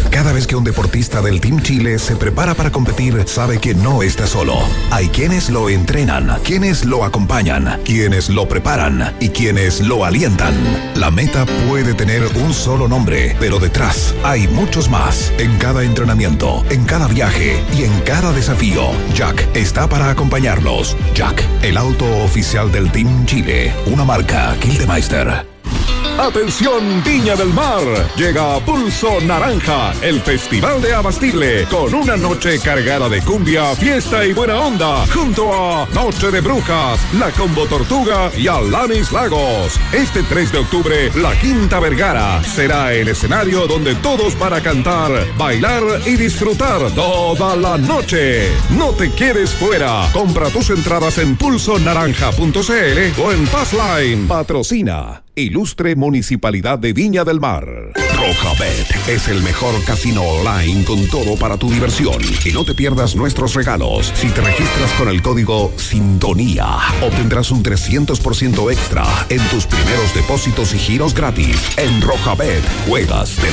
Cada vez que un deportista del Team Chile se prepara para competir, sabe que no está solo. Hay quienes lo entrenan, quienes lo acompañan, quienes lo preparan y quienes lo alientan. La meta puede tener un solo nombre, pero detrás hay muchos más. En cada entrenamiento, en cada viaje y en cada desafío, Jack está para acompañarlos. Jack, el auto oficial del Team Chile, una marca Gildemeister. Atención Viña del Mar, llega Pulso Naranja, el festival de Abastible, con una noche cargada de cumbia, fiesta y buena onda, junto a Noche de Brujas, La Combo Tortuga y Alanis Lagos. Este 3 de octubre, La Quinta Vergara será el escenario donde todos van a cantar, bailar y disfrutar toda la noche. No te quedes fuera, compra tus entradas en pulsonaranja.cl o en Passline. Patrocina Ilustre Municipalidad de Viña del Mar. Rojabet es el mejor casino online con todo para tu diversión. Y no te pierdas nuestros regalos. Si te registras con el código Sintonía, obtendrás un 300% extra en tus primeros depósitos y giros gratis. En Rojabet, juegas de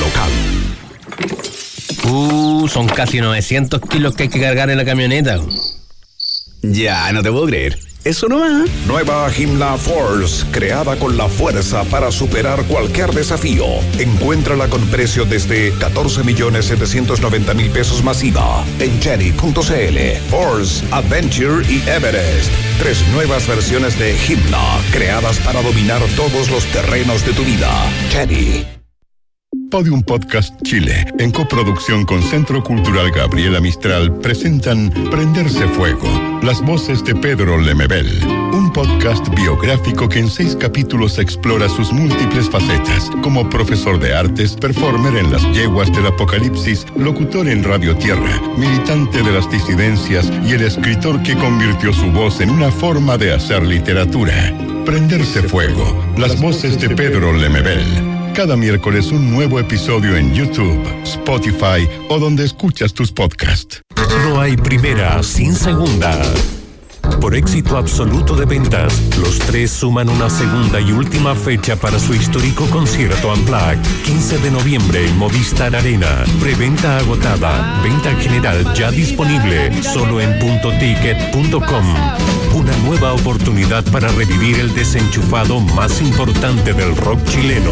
local. Son casi 900 kilos que hay que cargar en la camioneta. Ya, no te puedo creer. Eso nomás. Nueva Himla Force, creada con la fuerza para superar cualquier desafío. Encuéntrala con precio desde 14.790.000 pesos masiva en Chery.cl. Force, Adventure y Everest. 3 nuevas versiones de Himla, creadas para dominar todos los terrenos de tu vida. Chery. Podium Podcast Chile, en coproducción con Centro Cultural Gabriela Mistral, presentan Prenderse Fuego, las voces de Pedro Lemebel, un podcast biográfico que en 6 capítulos explora sus múltiples facetas, como profesor de artes, performer en las yeguas del apocalipsis, locutor en Radio Tierra, militante de las disidencias y el escritor que convirtió su voz en una forma de hacer literatura. Prenderse Fuego, las voces de Pedro Lemebel. Cada miércoles un nuevo episodio en YouTube, Spotify o donde escuchas tus podcasts. No hay primera sin segunda. Por éxito absoluto de ventas, los 3 suman una segunda y última fecha para su histórico concierto Unplugged, 15 de noviembre en Movistar Arena. Preventa agotada, venta general ya disponible, solo en puntoticket.com. Una nueva oportunidad para revivir el desenchufado más importante del rock chileno.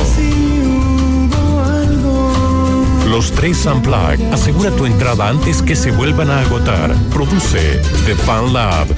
Los 3 Unplugged. Asegura tu entrada antes que se vuelvan a agotar. Produce The Fan Lab.